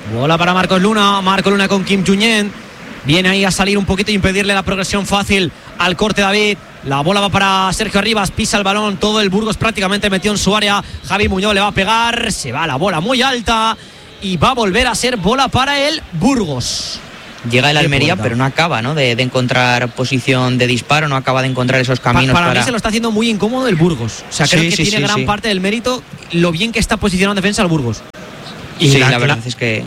Bola para Marcos Luna. Marcos Luna con Kim Junyent. Viene ahí a salir un poquito e impedirle la progresión fácil al corte David. La bola va para Sergio Arribas, pisa el balón, todo el Burgos prácticamente metió en su área. Javi Muñoz le va a pegar, se va la bola muy alta y va a volver a ser bola para el Burgos. Llega el Almería, pero no acaba, ¿no? De, de encontrar posición de disparo, no acaba de encontrar esos caminos. Pa para, para mí se lo está haciendo muy incómodo el Burgos. O sea, creo sí, que sí, tiene sí, gran sí. parte del mérito lo bien que está posicionado en defensa el Burgos. Y sí, la, la verdad es que...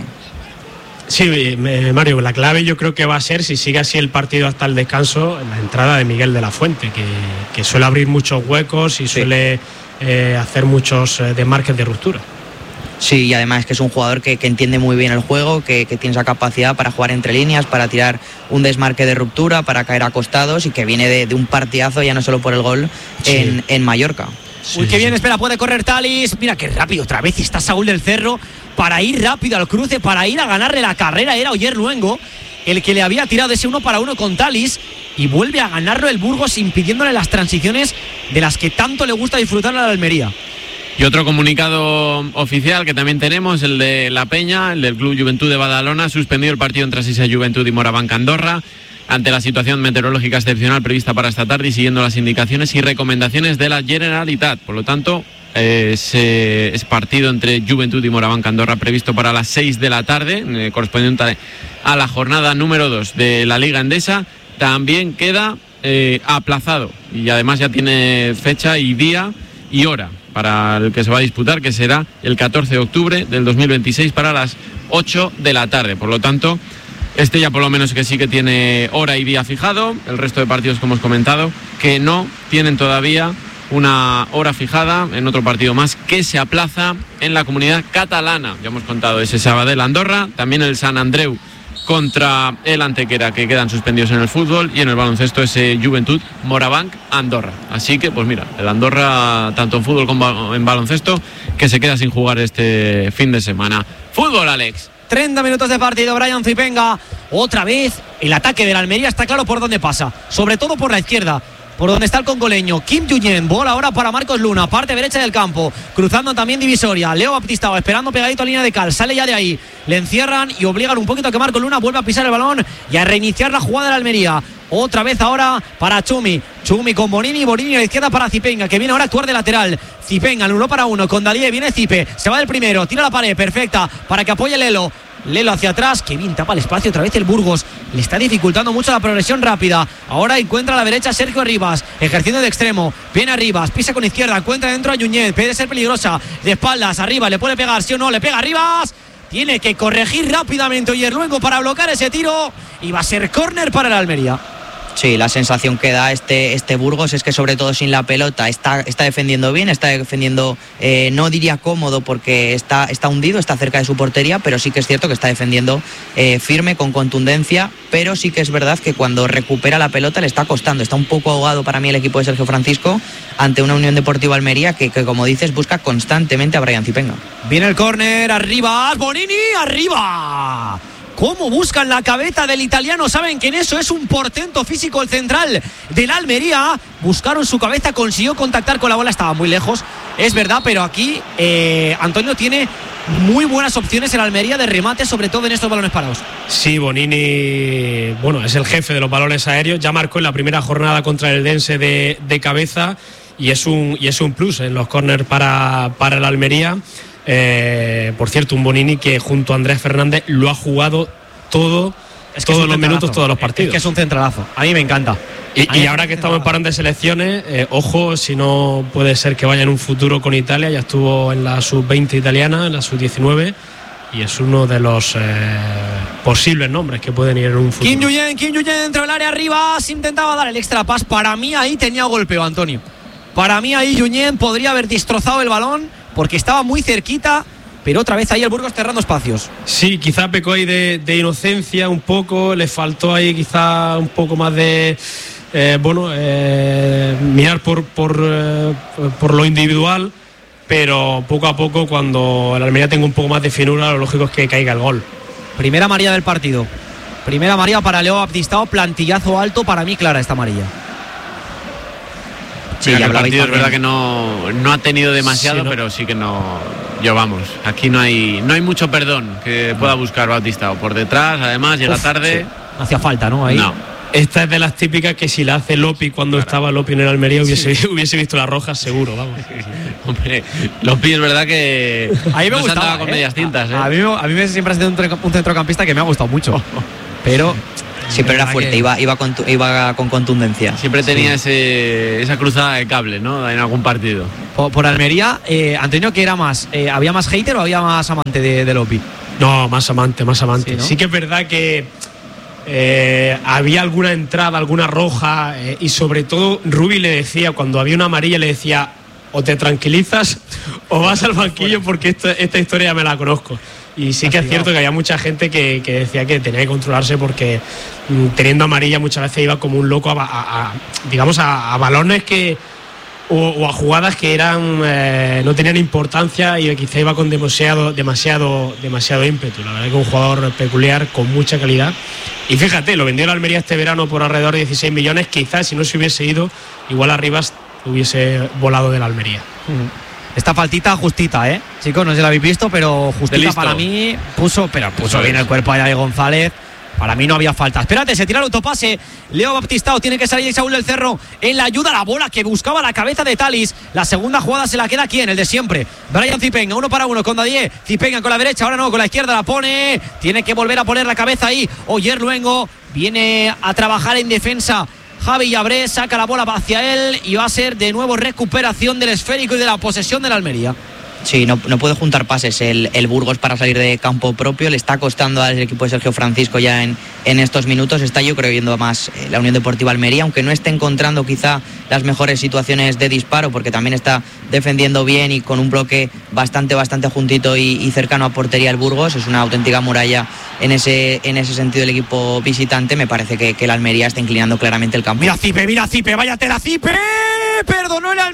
Sí, Mario, la clave yo creo que va a ser, si sigue así el partido hasta el descanso, la entrada de Miguel de la Fuente, que, que suele abrir muchos huecos y suele sí. eh, hacer muchos eh, desmarques de ruptura. Sí, y además es que es un jugador que, que entiende muy bien el juego, que, que tiene esa capacidad para jugar entre líneas, para tirar un desmarque de ruptura, para caer acostados y que viene de, de un partidazo ya no solo por el gol sí. en, en Mallorca. Sí, Uy, qué bien, espera, puede correr Talis. Mira qué rápido otra vez está Saúl del Cerro para ir rápido al cruce, para ir a ganarle la carrera. Era Oyer Luengo el que le había tirado ese uno para uno con Talis y vuelve a ganarlo el Burgos, impidiéndole las transiciones de las que tanto le gusta disfrutar a la Almería. Y otro comunicado oficial que también tenemos, el de La Peña, el del Club Juventud de Badalona, suspendido el partido entre Sisa Juventud y Morabanc Andorra ante la situación meteorológica excepcional prevista para esta tarde y siguiendo las indicaciones y recomendaciones de la Generalitat. Por lo tanto, eh, ese es partido entre Juventud y Morabanc Andorra previsto para las seis de la tarde, eh, correspondiente a la jornada número dos de la Liga Endesa, también queda eh, aplazado y además ya tiene fecha y día y hora para el que se va a disputar, que será el catorce de octubre del dos mil veintiséis para las ocho de la tarde. Por lo tanto, este ya por lo menos que sí que tiene hora y día fijado. El resto de partidos que hemos comentado que no tienen todavía una hora fijada en otro partido más que se aplaza en la Comunidad Catalana. Ya hemos contado ese Sabadell Andorra, también el Sant Andreu contra el Antequera, que quedan suspendidos en el fútbol, y en el baloncesto ese Juventud Morabanc Andorra. Así que pues mira, el Andorra tanto en fútbol como en baloncesto que se queda sin jugar este fin de semana. Fútbol, Alex. treinta minutos de partido, Brian Zipenga. Otra vez el ataque de la Almería está claro por dónde pasa, sobre todo por la izquierda, por donde está el congoleño. Kim Junyent, bola ahora para Marcos Luna, parte derecha del campo, cruzando también divisoria. Leo Baptistao esperando pegadito a línea de cal, sale ya de ahí, le encierran y obligan un poquito a que Marcos Luna vuelva a pisar el balón y a reiniciar la jugada de la Almería. Otra vez ahora para Chumi, Chumi con Bonini, Bonini a la izquierda para Zipenga, que viene ahora a actuar de lateral. Zipenga, el uno para uno con Dalie, viene Zipe, se va del primero, tira la pared, perfecta, para que apoye Lelo. Lelo hacia atrás, que bien tapa el espacio otra vez el Burgos, le está dificultando mucho la progresión rápida. Ahora encuentra a la derecha Sergio Arribas, ejerciendo de extremo, viene Arribas, pisa con izquierda, encuentra dentro a Junyent, puede ser peligrosa, de espaldas, arriba, le puede pegar, sí o no, le pega Arribas, tiene que corregir rápidamente Oyer Luengo para bloquear ese tiro y va a ser córner para la Almería. Sí, la sensación que da este, este Burgos es que sobre todo sin la pelota está, está defendiendo bien, está defendiendo, eh, no diría cómodo porque está, está hundido, está cerca de su portería, pero sí que es cierto que está defendiendo eh, firme, con contundencia, pero sí que es verdad que cuando recupera la pelota le está costando, está un poco ahogado para mí el equipo de Sergio Francisco ante una Unión Deportiva Almería que, que como dices, busca constantemente a Brian Zipenga. Viene el córner, arriba, Bonini, arriba. ¿Cómo buscan la cabeza del italiano? Saben que en eso es un portento físico el central de la Almería. Buscaron su cabeza, consiguió contactar con la bola, estaba muy lejos, es verdad, pero aquí eh, Antonio tiene muy buenas opciones en Almería de remate, sobre todo en estos balones parados. Sí, Bonini, bueno, es el jefe de los balones aéreos, ya marcó en la primera jornada contra el Dense de, de cabeza y es un, y es un plus en los córners para, para la Almería. Eh, por cierto, un Bonini que junto a Andrés Fernández lo ha jugado todo, es que todos los minutos, todos los partidos. Es que es un centralazo, a mí me encanta. Y, y ahora que estamos en parón de selecciones, eh, ojo, si no puede ser que vaya en un futuro con Italia, ya estuvo en la sub veinte italiana, en la sub diecinueve, y es uno de los eh, posibles nombres que pueden ir en un futuro. Kim Junyent, Kim Junyent dentro del área arriba, se intentaba dar el extra pas, para mí ahí tenía golpeo, Antonio. Para mí ahí Junyent podría haber destrozado el balón, porque estaba muy cerquita, pero otra vez ahí el Burgos cerrando espacios. Sí, quizá pecó ahí de, de inocencia un poco, le faltó ahí quizá un poco más de, eh, bueno, eh, mirar por, por, eh, por lo individual, pero poco a poco cuando el Almería tenga un poco más de finura, lo lógico es que caiga el gol. Primera amarilla del partido, primera amarilla para Leo Baptistao, plantillazo alto, para mí clara esta amarilla. Sí, ya el partido es verdad que no, no ha tenido demasiado, sí, ¿no? Pero sí que no. Yo vamos, aquí no hay no hay mucho perdón que pueda buscar Bautista. O por detrás, además, llega Uf, tarde. Sí. No hacía falta, ¿no? Ahí. No. Esta es de las típicas que si la hace Lopi cuando claro. estaba Lopi en el Almería hubiese, sí. hubiese visto la roja seguro, vamos. Hombre, Lopi es verdad que a mí me no gustaba, se andaba con ¿eh? medias tintas. ¿eh? A, a, mí, a mí siempre ha sido un, un centrocampista que me ha gustado mucho, pero... Sí, pero era fuerte, que... iba, iba, con, iba con contundencia. Siempre tenía sí. ese, esa cruzada de cable, ¿no? En algún partido. Por, por Almería, eh, Antonio, ¿qué era más? Eh, ¿Había más hater o había más amante de, de Lopi? No, más amante, más amante. Sí, ¿no? Sí que es verdad que eh, había alguna entrada, alguna roja, eh, y sobre todo Rubi le decía, cuando había una amarilla, le decía, o te tranquilizas o vas al banquillo porque esto, esta historia ya me la conozco. Y sí que es cierto que había mucha gente que, que decía que tenía que controlarse porque mm, teniendo amarilla muchas veces iba como un loco a, a, a digamos a, a balones que o, o a jugadas que eran eh, no tenían importancia y quizá iba con demasiado demasiado demasiado ímpetu. La verdad es que un jugador peculiar con mucha calidad. Y fíjate, lo vendió el Almería este verano por alrededor de dieciséis millones. Quizás si no se hubiese ido, igual Arribas hubiese volado del Almería. Uh-huh. Esta faltita justita, ¿eh? Chicos, no sé si la habéis visto, pero justita para mí puso, pero puso bien el cuerpo allá de González. Para mí no había falta. Espérate, se tira el autopase. Leo Baptistao, tiene que salir Saúl del Cerro en la ayuda a la bola que buscaba la cabeza de Talis. La segunda jugada se la queda ¿quién? El de siempre. Brian Zipenga, uno para uno con Dadier. Zipenga con la derecha, ahora no, con la izquierda la pone. Tiene que volver a poner la cabeza ahí. Oyer Luengo viene a trabajar en defensa. Javi Llabrés saca la bola hacia él y va a ser de nuevo recuperación del esférico y de la posesión del Almería. Sí, no, no puede juntar pases el, el Burgos para salir de campo propio. Le está costando al equipo de Sergio Francisco ya en, en estos minutos. Está yo creo viendo más eh, la Unión Deportiva Almería, aunque no esté encontrando quizá las mejores situaciones de disparo, porque también está defendiendo bien y con un bloque bastante, bastante juntito y, y cercano a portería el Burgos. Es una auténtica muralla en ese, en ese sentido el equipo visitante. Me parece que, que el Almería está inclinando claramente el campo. Mira Zipe, mira Zipe, váyate la Zipe. Perdonó el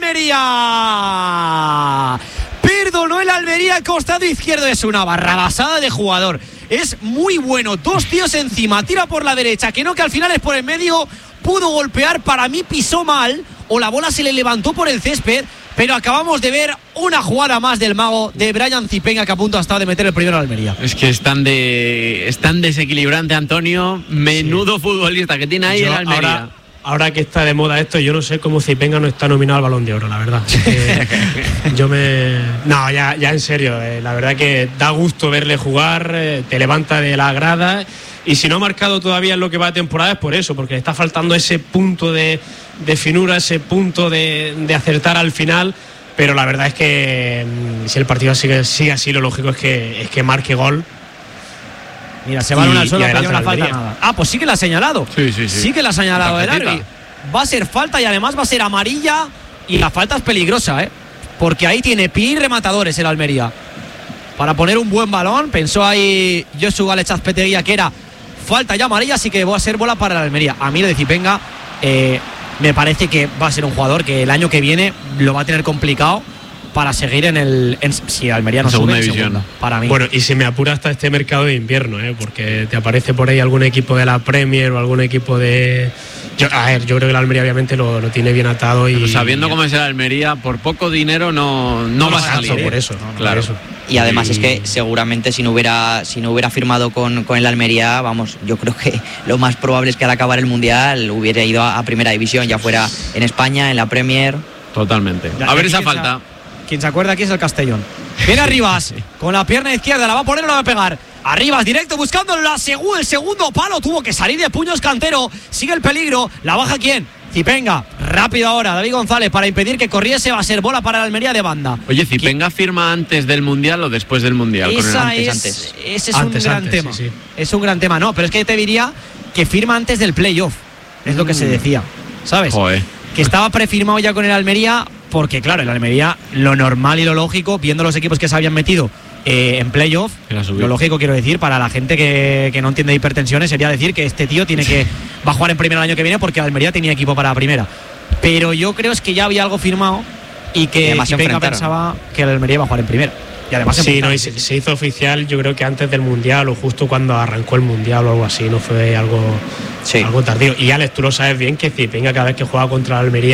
Almería. Perdonó el Almería al costado izquierdo. Es una barrabasada de jugador. Es muy bueno. Dos tíos encima. Tira por la derecha. Que no, que al final es por el medio. Pudo golpear. Para mí pisó mal. O la bola se le levantó por el césped. Pero acabamos de ver una jugada más del mago de Brian Zipenga, que a punto ha estado de meter el primero al Almería. Es que es tan, de, es tan desequilibrante, Antonio. Menudo sí. futbolista que tiene ahí Yo, el Almería. Ahora... Ahora que está de moda esto, yo no sé cómo Zipenga no está nominado al Balón de Oro, la verdad. Eh, yo me... No, ya, ya en serio, eh, la verdad que da gusto verle jugar, eh, te levanta de la grada, y si no ha marcado todavía en lo que va de temporada es por eso, porque le está faltando ese punto de, de finura, ese punto de, de acertar al final, pero la verdad es que mm, si el partido sigue, sigue así, lo lógico es que, es que marque gol. Mira, se va al suelo, no una falta nada. Ah, pues sí que la ha señalado. Sí, sí, sí. Sí que la ha señalado el árbitro. Va a ser falta y además va a ser amarilla. Y la falta es peligrosa, ¿eh? Porque ahí tiene pie y rematadores el Almería. Para poner un buen balón, pensó ahí Josu Galechazpeteguía que era falta ya amarilla, así que va a ser bola para el Almería. A mí lo de Zipenga eh, me parece que va a ser un jugador que el año que viene lo va a tener complicado para seguir en el en, si Almería no segunda sube en división segunda, para mí. Bueno, y si me apura hasta este mercado de invierno, ¿eh? Porque te aparece por ahí algún equipo de la Premier o algún equipo de... Yo, a ver, yo creo que el Almería obviamente lo, lo tiene bien atado y... Pero sabiendo y, cómo es el Almería, por poco dinero no, no, no va a salir. Por eso, no, claro. Por eso. Y además y... es que seguramente si no hubiera si no hubiera firmado con, con el Almería, vamos, yo creo que lo más probable es que al acabar el Mundial hubiera ido a, a Primera División, ya fuera en España, en la Premier. Totalmente. Ya, a ver esa falta. Sa- Quien se acuerda aquí es el Castellón. Viene Arribas con la pierna izquierda, la va a poner o la va a pegar. Arribas directo buscando la segu- el segundo palo. Tuvo que salir de puños Cantero. Sigue el peligro. ¿La baja quién? Zipenga. Rápido ahora David González para impedir que corriese. Va a ser bola para el Almería de banda. Oye, ¿Zipenga firma antes del Mundial o después del Mundial? Esa con el antes, es, antes. Ese es antes, un gran antes, tema. Sí, sí. Es un gran tema. No, pero es que te diría que firma antes del playoff. Es lo que mm. se decía. ¿Sabes? Joder. Que estaba prefirmado ya con el Almería. Porque claro, el Almería, lo normal y lo lógico, viendo los equipos que se habían metido eh, en playoff, lo lógico quiero decir, para la gente que, que no entiende de hipertensiones, sería decir que este tío tiene que va a jugar en primera el año que viene porque Almería tenía equipo para primera. Pero yo creo es que ya había algo firmado y que Zipenga pensaba que el Almería iba a jugar en primera. Y además sí, no, y se, se hizo oficial, yo creo que antes del Mundial o justo cuando arrancó el Mundial o algo así, no fue algo, sí. algo tardío. Y Alex, tú lo sabes bien que Zipenga cada vez que juega contra la Almería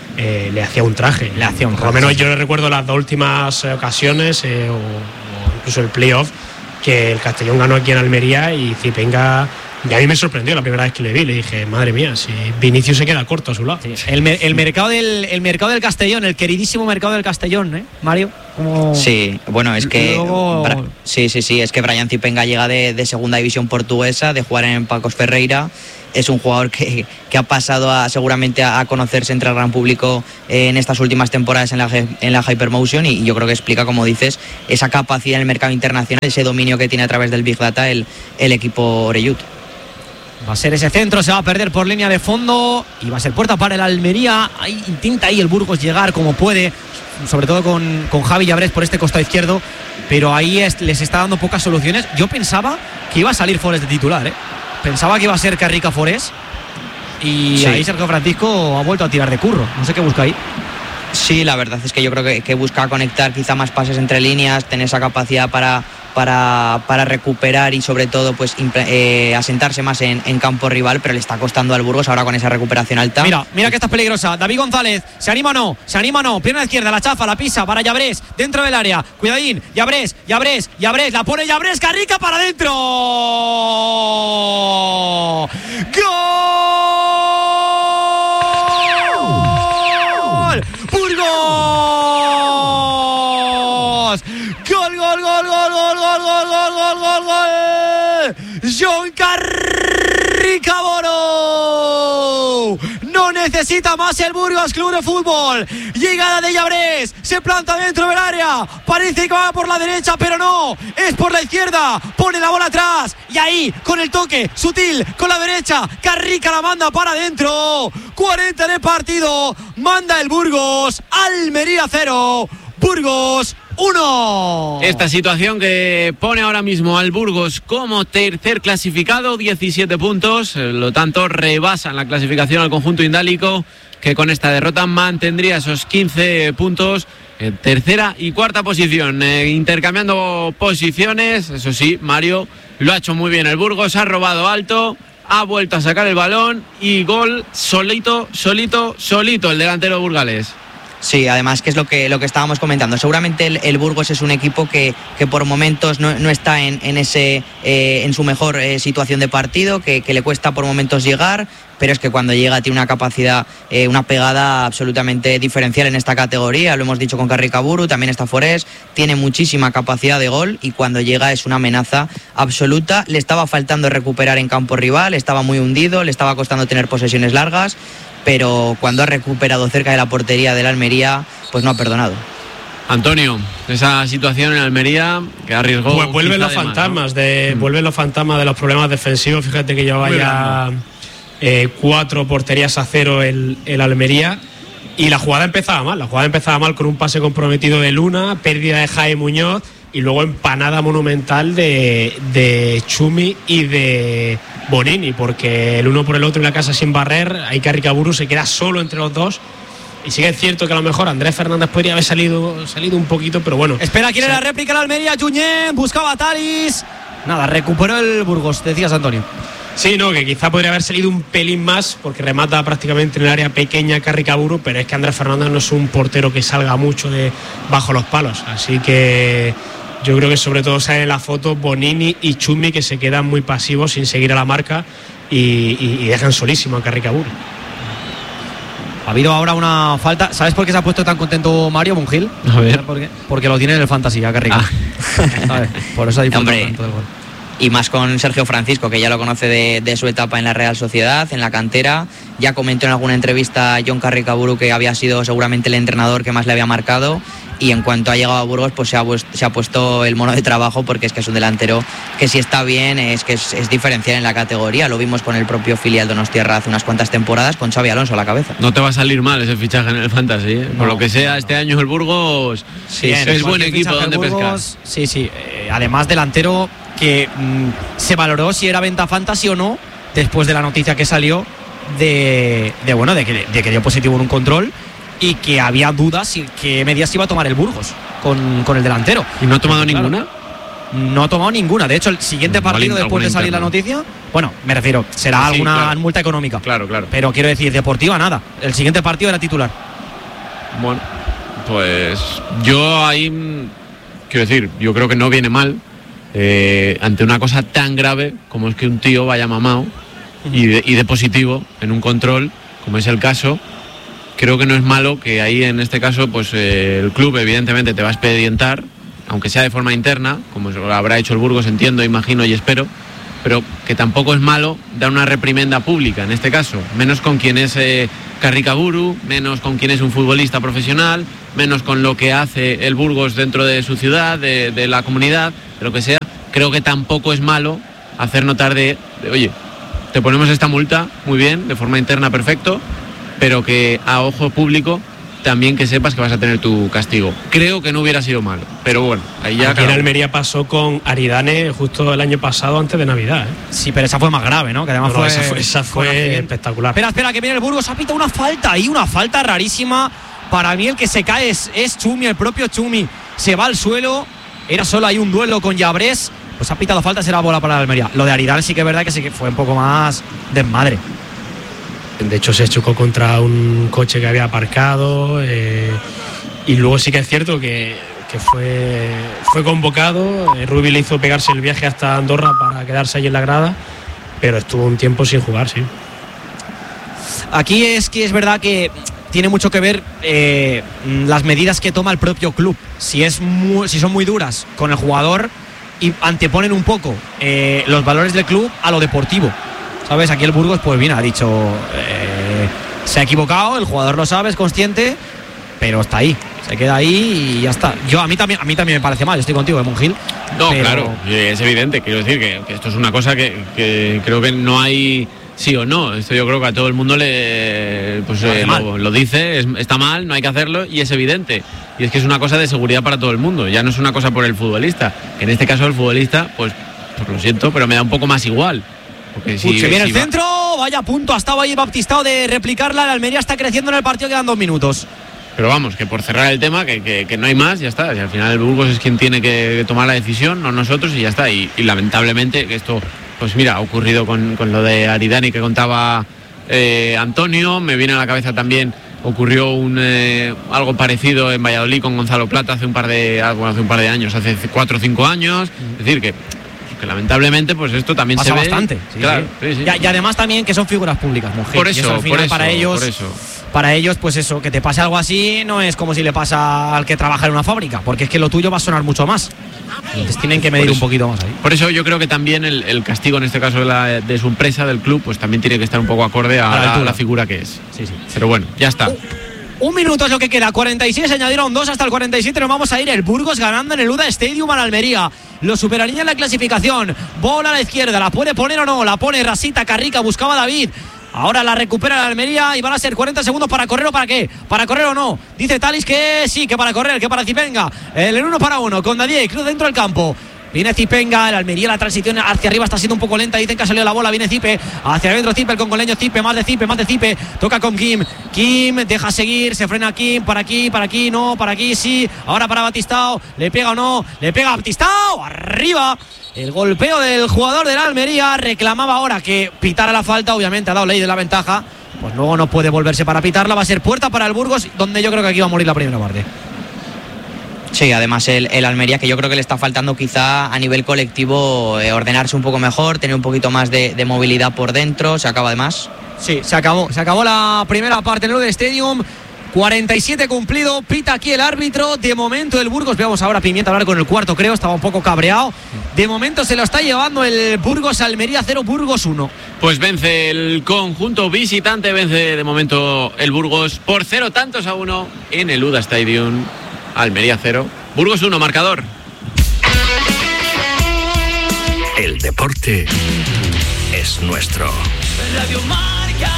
eh, le hacía un traje. Le hacía un Por lo menos yo le recuerdo las dos últimas ocasiones, eh, o, o incluso el playoff, que el Castellón ganó aquí en Almería y Zipenga. Y a mí me sorprendió la primera vez que le vi, le dije, madre mía, si Vinicius se queda corto a su lado. Sí. El, mer- el, mercado del, el mercado del Castellón, el queridísimo mercado del Castellón, ¿eh, Mario? ¿Cómo... Sí, bueno, es que Luego... Bra- sí, sí, sí, es que Brian Zipenga llega de, de segunda división portuguesa, de jugar en Pacos Ferreira. Es un jugador que, que ha pasado a, seguramente a, a conocerse entre el gran público eh, en estas últimas temporadas en la, en la Hypermotion, y, y yo creo que explica, como dices, esa capacidad en el mercado internacional, ese dominio que tiene a través del Big Data el, el equipo Orellut. Va a ser ese centro, se va a perder por línea de fondo y va a ser puerta para el Almería. Ahí intenta ahí el Burgos llegar como puede, sobre todo con, con Javi Llabrés por este costado izquierdo, pero ahí es, les está dando pocas soluciones. Yo pensaba que iba a salir Forés de titular, ¿eh? Pensaba que iba a ser Carrica Forés y sí. Ahí Sergio Francisco ha vuelto a tirar de curro. No sé qué busca ahí. Sí, la verdad es que yo creo que, que busca conectar quizá más pases entre líneas, tener esa capacidad para, para, para recuperar y sobre todo pues eh, asentarse más en, en campo rival, pero le está costando al Burgos ahora con esa recuperación alta. Mira, mira que esta es peligrosa. David González, ¿se anima o no? Se anima o no. Pierna izquierda, la chafa, la pisa para Llabrés, dentro del área. Cuidadín, Llabrés, Llabrés, Llabrés, la pone Llabrés, Carrica para adentro. ¡Gol! ¡Burgos! ¡Gol, gol, gol, gol, gol, gol, gol, gol, gol, gol, gol! ¡John Carrica Boro! No necesita más el Burgos Club de Fútbol. Llegada de Llabrés, se planta dentro del área. Parece que va por la derecha, pero no, es por la izquierda. Pone la bola atrás y ahí, con el toque sutil, con la derecha, Carrica la manda para adentro. cuarenta en el partido, manda el Burgos. Almería cero, Burgos uno. Esta situación que pone ahora mismo al Burgos como tercer clasificado, diecisiete puntos, lo tanto rebasan la clasificación al conjunto indálico, que con esta derrota mantendría esos quince puntos en tercera y cuarta posición, eh, intercambiando posiciones. Eso sí, Mario, lo ha hecho muy bien el Burgos, ha robado alto, ha vuelto a sacar el balón y gol solito, solito, solito el delantero burgalés. Sí, además que es lo que, lo que estábamos comentando. Seguramente el, el Burgos es un equipo que, que por momentos no, no está en, en, ese, eh, en su mejor eh, situación de partido, que, que le cuesta por momentos llegar, pero es que cuando llega tiene una capacidad, eh, una pegada absolutamente diferencial en esta categoría. Lo hemos dicho con Carrica Buru, también está Forés, tiene muchísima capacidad de gol y cuando llega es una amenaza absoluta. Le estaba faltando recuperar en campo rival, estaba muy hundido, le estaba costando tener posesiones largas, pero cuando ha recuperado cerca de la portería del Almería, pues no ha perdonado. Antonio, esa situación en Almería que arriesgó. Pues vuelven los fantasmas, ¿no? de, mm. vuelven los fantasmas de los problemas defensivos. Fíjate que llevaba ya eh, cuatro porterías a cero el, el Almería. Y la jugada empezaba mal, la jugada empezaba mal con un pase comprometido de Luna, pérdida de Jaime Muñoz y luego empanada monumental de, de Chumi y de Bonini, porque el uno por el otro en la casa sin barrer, ahí Carrica Buru se queda solo entre los dos. Y sí que es cierto que a lo mejor Andrés Fernández podría haber salido, salido un poquito, pero bueno. Espera, quiere sí. la réplica la Almería, Junyent, buscaba a Talis. Nada, recuperó el Burgos, decías, Antonio. Sí, no, que quizá podría haber salido un pelín más, porque remata prácticamente en el área pequeña Carrica Buru, pero es que Andrés Fernández no es un portero que salga mucho de bajo los palos, así que yo creo que sobre todo salen en la foto Bonini y Chumi, que se quedan muy pasivos sin seguir a la marca y, y, y dejan solísimo a Carrica Buru. Ha habido ahora una falta. ¿Sabes por qué se ha puesto tan contento Mario Mungil? A ver. ¿Por qué? Porque lo tiene en el Fantasy, a Carrica. Ah. Por eso ha disfrutado tanto del gol. Y más con Sergio Francisco, que ya lo conoce de, de su etapa en la Real Sociedad, en la cantera. Ya comentó en alguna entrevista John Carrica Buru que había sido seguramente el entrenador que más le había marcado. Y en cuanto ha llegado a Burgos, pues se ha, se ha puesto el mono de trabajo, porque es que es un delantero que si está bien es que es, es diferencial en la categoría. Lo vimos con el propio filial Donostiarra hace unas cuantas temporadas, con Xavi Alonso a la cabeza. No te va a salir mal ese fichaje en el Fantasy, ¿eh? Por no, lo que sea, no. Este año el Burgos sí, es, es buen equipo donde pescar. Sí, sí. Eh, además, delantero que mmm, se valoró si era venta Fantasy o no, después de la noticia que salió de, de bueno, de que, de que dio positivo en un control y que había dudas y qué medidas iba a tomar el Burgos con, con el delantero. ¿Y no ha tomado claro, ninguna? No ha tomado ninguna. De hecho, el siguiente partido después de salir interno. La noticia, bueno, me refiero, será sí, alguna claro. multa económica. Claro, claro. Pero quiero decir, deportiva nada. El siguiente partido era titular. Bueno, pues yo ahí, quiero decir, yo creo que no viene mal eh, ante una cosa tan grave como es que un tío vaya mamado y de, y de positivo en un control, como es el caso. Creo que no es malo que ahí en este caso pues eh, el club evidentemente te va a expedientar, aunque sea de forma interna, como lo habrá hecho el Burgos, entiendo, imagino y espero, pero que tampoco es malo dar una reprimenda pública en este caso, menos con quien es eh, Carricaburu, menos con quien es un futbolista profesional, menos con lo que hace el Burgos dentro de su ciudad, de, de la comunidad, de lo que sea. Creo que tampoco es malo hacer notar de, de oye, te ponemos esta multa, muy bien, de forma interna perfecto, pero que a ojo público también que sepas que vas a tener tu castigo. Creo que no hubiera sido malo, pero bueno, ahí ya... Aquí en Almería pasó con Aridane justo el año pasado antes de Navidad, ¿eh? Sí, pero esa fue más grave, ¿no? Que además no, no, fue, esa fue, esa fue espectacular. Espera, espera, que viene el Burgos, ha pitado una falta ahí, una falta rarísima. Para mí el que se cae es, es Chumi, el propio Chumi se va al suelo. Era solo ahí un duelo con Llabrés. Pues ha pitado falta, será bola para la Almería. Lo de Aridane sí que es verdad que sí que fue un poco más desmadre. De hecho se chocó contra un coche que había aparcado eh, y luego sí que es cierto que, que fue, fue convocado. eh, Rubi le hizo pegarse el viaje hasta Andorra para quedarse allí en la grada, pero estuvo un tiempo sin jugar, sí. Aquí es que es verdad que tiene mucho que ver eh, las medidas que toma el propio club. Si, es muy, si son muy duras con el jugador y anteponen un poco eh, los valores del club a lo deportivo. ¿Sabes? Aquí el Burgos, pues bien, ha dicho, eh, se ha equivocado, el jugador lo sabe, es consciente, pero está ahí, se queda ahí y ya está. Yo a mí también, a mí también me parece mal, yo estoy contigo, Monjil. No, pero... claro, es evidente, quiero decir que, que esto es una cosa que, que creo que no hay sí o no. Esto yo creo que a todo el mundo le pues eh, lo, lo dice, es, está mal, no hay que hacerlo y es evidente. Y es que es una cosa de seguridad para todo el mundo, ya no es una cosa por el futbolista. En este caso el futbolista, pues, pues lo siento, pero me da un poco más igual. Porque si, se viene si el va... centro, vaya punto, ha estado ahí Baptistao de replicarla. El Almería está creciendo en el partido, quedan dos minutos. Pero vamos, que por cerrar el tema, que, que, que no hay más, ya está. Y al final el Burgos es quien tiene que tomar la decisión, no nosotros, y ya está. Y, y lamentablemente que esto, pues mira, ha ocurrido con, con lo de Aridane que contaba eh, Antonio. Me viene a la cabeza también, ocurrió un eh, algo parecido en Valladolid con Gonzalo Plata hace un par de, bueno, hace un par de años, hace cuatro o cinco años. Es decir, que... que lamentablemente pues esto también pasa se ve bastante, sí, claro, sí. Sí, sí. Y, y además también que son figuras públicas, mujer. Por eso, y eso al final por eso, para ellos, por eso. para ellos pues eso, que te pase algo así no es como si le pasa al que trabaja en una fábrica, porque es que lo tuyo va a sonar mucho más. Entonces tienen que medir un poquito más ahí. Por eso yo creo que también el, el castigo en este caso de, la, de su empresa, del club, pues también tiene que estar un poco acorde a, a la, la, la figura que es. Sí, sí. Pero bueno, ya está. Uh. Un minuto es lo que queda, cuarenta y seis, añadieron dos hasta el cuarenta y siete, nos vamos a ir. El Burgos ganando en el Uda Stadium al Almería. Lo superaría en la clasificación. Bola a la izquierda, ¿la puede poner o no? La pone Rasita, Carrica, buscaba a David. Ahora la recupera la Almería y van a ser cuarenta segundos para correr o para qué. ¿Para correr o no? Dice Talis que sí, que para correr, que para Zipenga. El en uno para uno, con Dadier, Cruz dentro del campo. Viene Zipenga, el Almería, la transición hacia arriba está siendo un poco lenta. Dicen que ha salido la bola, viene Zipe, hacia adentro Zipe, el congoleño Zipe, más de Zipe, más de Zipe. Toca con Kim, Kim deja seguir, se frena Kim, para aquí, para aquí, no, para aquí, sí. Ahora para Baptistao, le pega o no, le pega a Baptistao, arriba. El golpeo del jugador de la Almería, reclamaba ahora que pitara la falta, obviamente ha dado ley de la ventaja. Pues luego no puede volverse para pitarla, va a ser puerta para el Burgos, donde yo creo que aquí va a morir la primera parte. Sí, además el, el Almería, que yo creo que le está faltando quizá a nivel colectivo eh, ordenarse un poco mejor, tener un poquito más de, de movilidad por dentro. Se acaba de más. Sí, se acabó, se acabó la primera parte en el Uda Stadium. cuarenta y siete cumplido, pita aquí el árbitro. De momento el Burgos, veamos ahora a Pimienta hablar con el cuarto, creo, estaba un poco cabreado. De momento se lo está llevando el Burgos, Almería cero, Burgos uno. Pues vence el conjunto visitante, vence de momento el Burgos por cero tantos a uno en el Uda Stadium. Almería cero, Burgos uno, marcador. El deporte es nuestro. Radio Marca.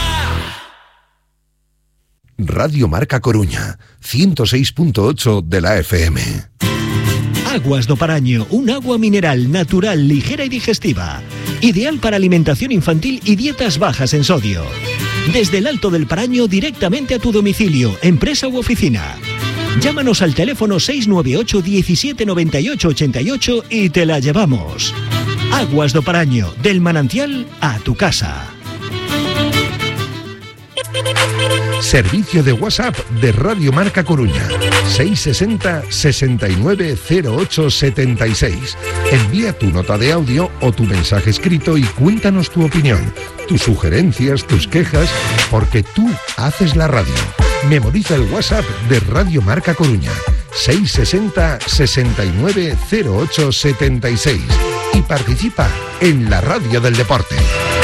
Radio Marca Coruña, ciento seis punto ocho de la F M. Aguas do Paraño, un agua mineral natural, ligera y digestiva. Ideal para alimentación infantil y dietas bajas en sodio. Desde el Alto del Paraño directamente a tu domicilio, empresa u oficina. Llámanos al teléfono seis nueve ocho, diecisiete, noventa y ocho, ochenta y ocho y te la llevamos. Aguas do Paraño, del manantial a tu casa. Servicio de WhatsApp de Radio Marca Coruña. seis sesenta, sesenta y nueve, cero ocho setenta y seis. Envía tu nota de audio o tu mensaje escrito y cuéntanos tu opinión, tus sugerencias, tus quejas, porque tú haces la radio. Memoriza el WhatsApp de Radio Marca Coruña. seis sesenta, sesenta y nueve, cero ocho setenta y seis. Y participa en la radio del deporte.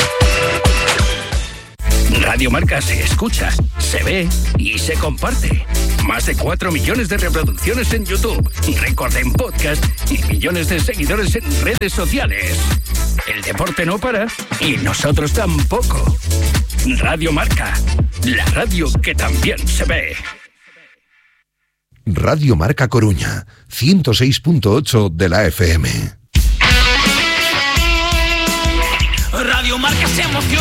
Radio Marca se escucha, se ve y se comparte. Más de cuatro millones de reproducciones en YouTube, récord en podcast y millones de seguidores en redes sociales. El deporte no para y nosotros tampoco. Radio Marca, la radio que también se ve. Radio Marca Coruña, ciento seis punto ocho de la F M. Radio Marca se emociona.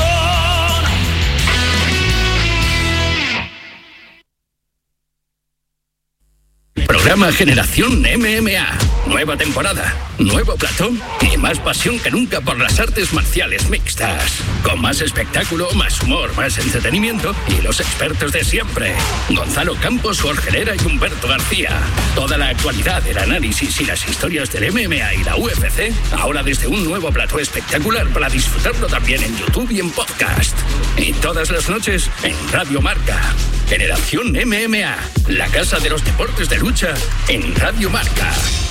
Programa Generación M M A. Nueva temporada, nuevo platón y más pasión que nunca por las artes marciales mixtas. Con más espectáculo, más humor, más entretenimiento y los expertos de siempre. Gonzalo Campos, Jorge Herrera y Humberto García. Toda la actualidad, el análisis y las historias del M M A y la U F C, ahora desde un nuevo plató espectacular para disfrutarlo también en YouTube y en podcast. Y todas las noches en Radio Marca. Generación M M A, la casa de los deportes de lucha en Radio Marca.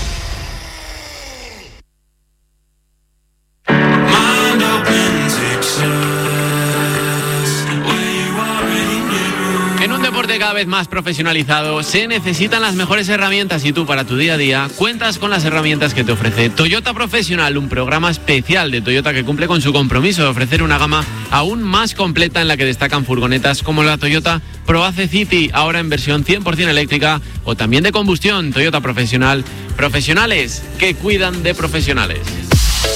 En un deporte cada vez más profesionalizado se necesitan las mejores herramientas y tú para tu día a día cuentas con las herramientas que te ofrece Toyota Profesional, un programa especial de Toyota que cumple con su compromiso de ofrecer una gama aún más completa en la que destacan furgonetas como la Toyota ProAce City, ahora en versión cien por ciento eléctrica o también de combustión. Toyota Profesional, profesionales que cuidan de profesionales.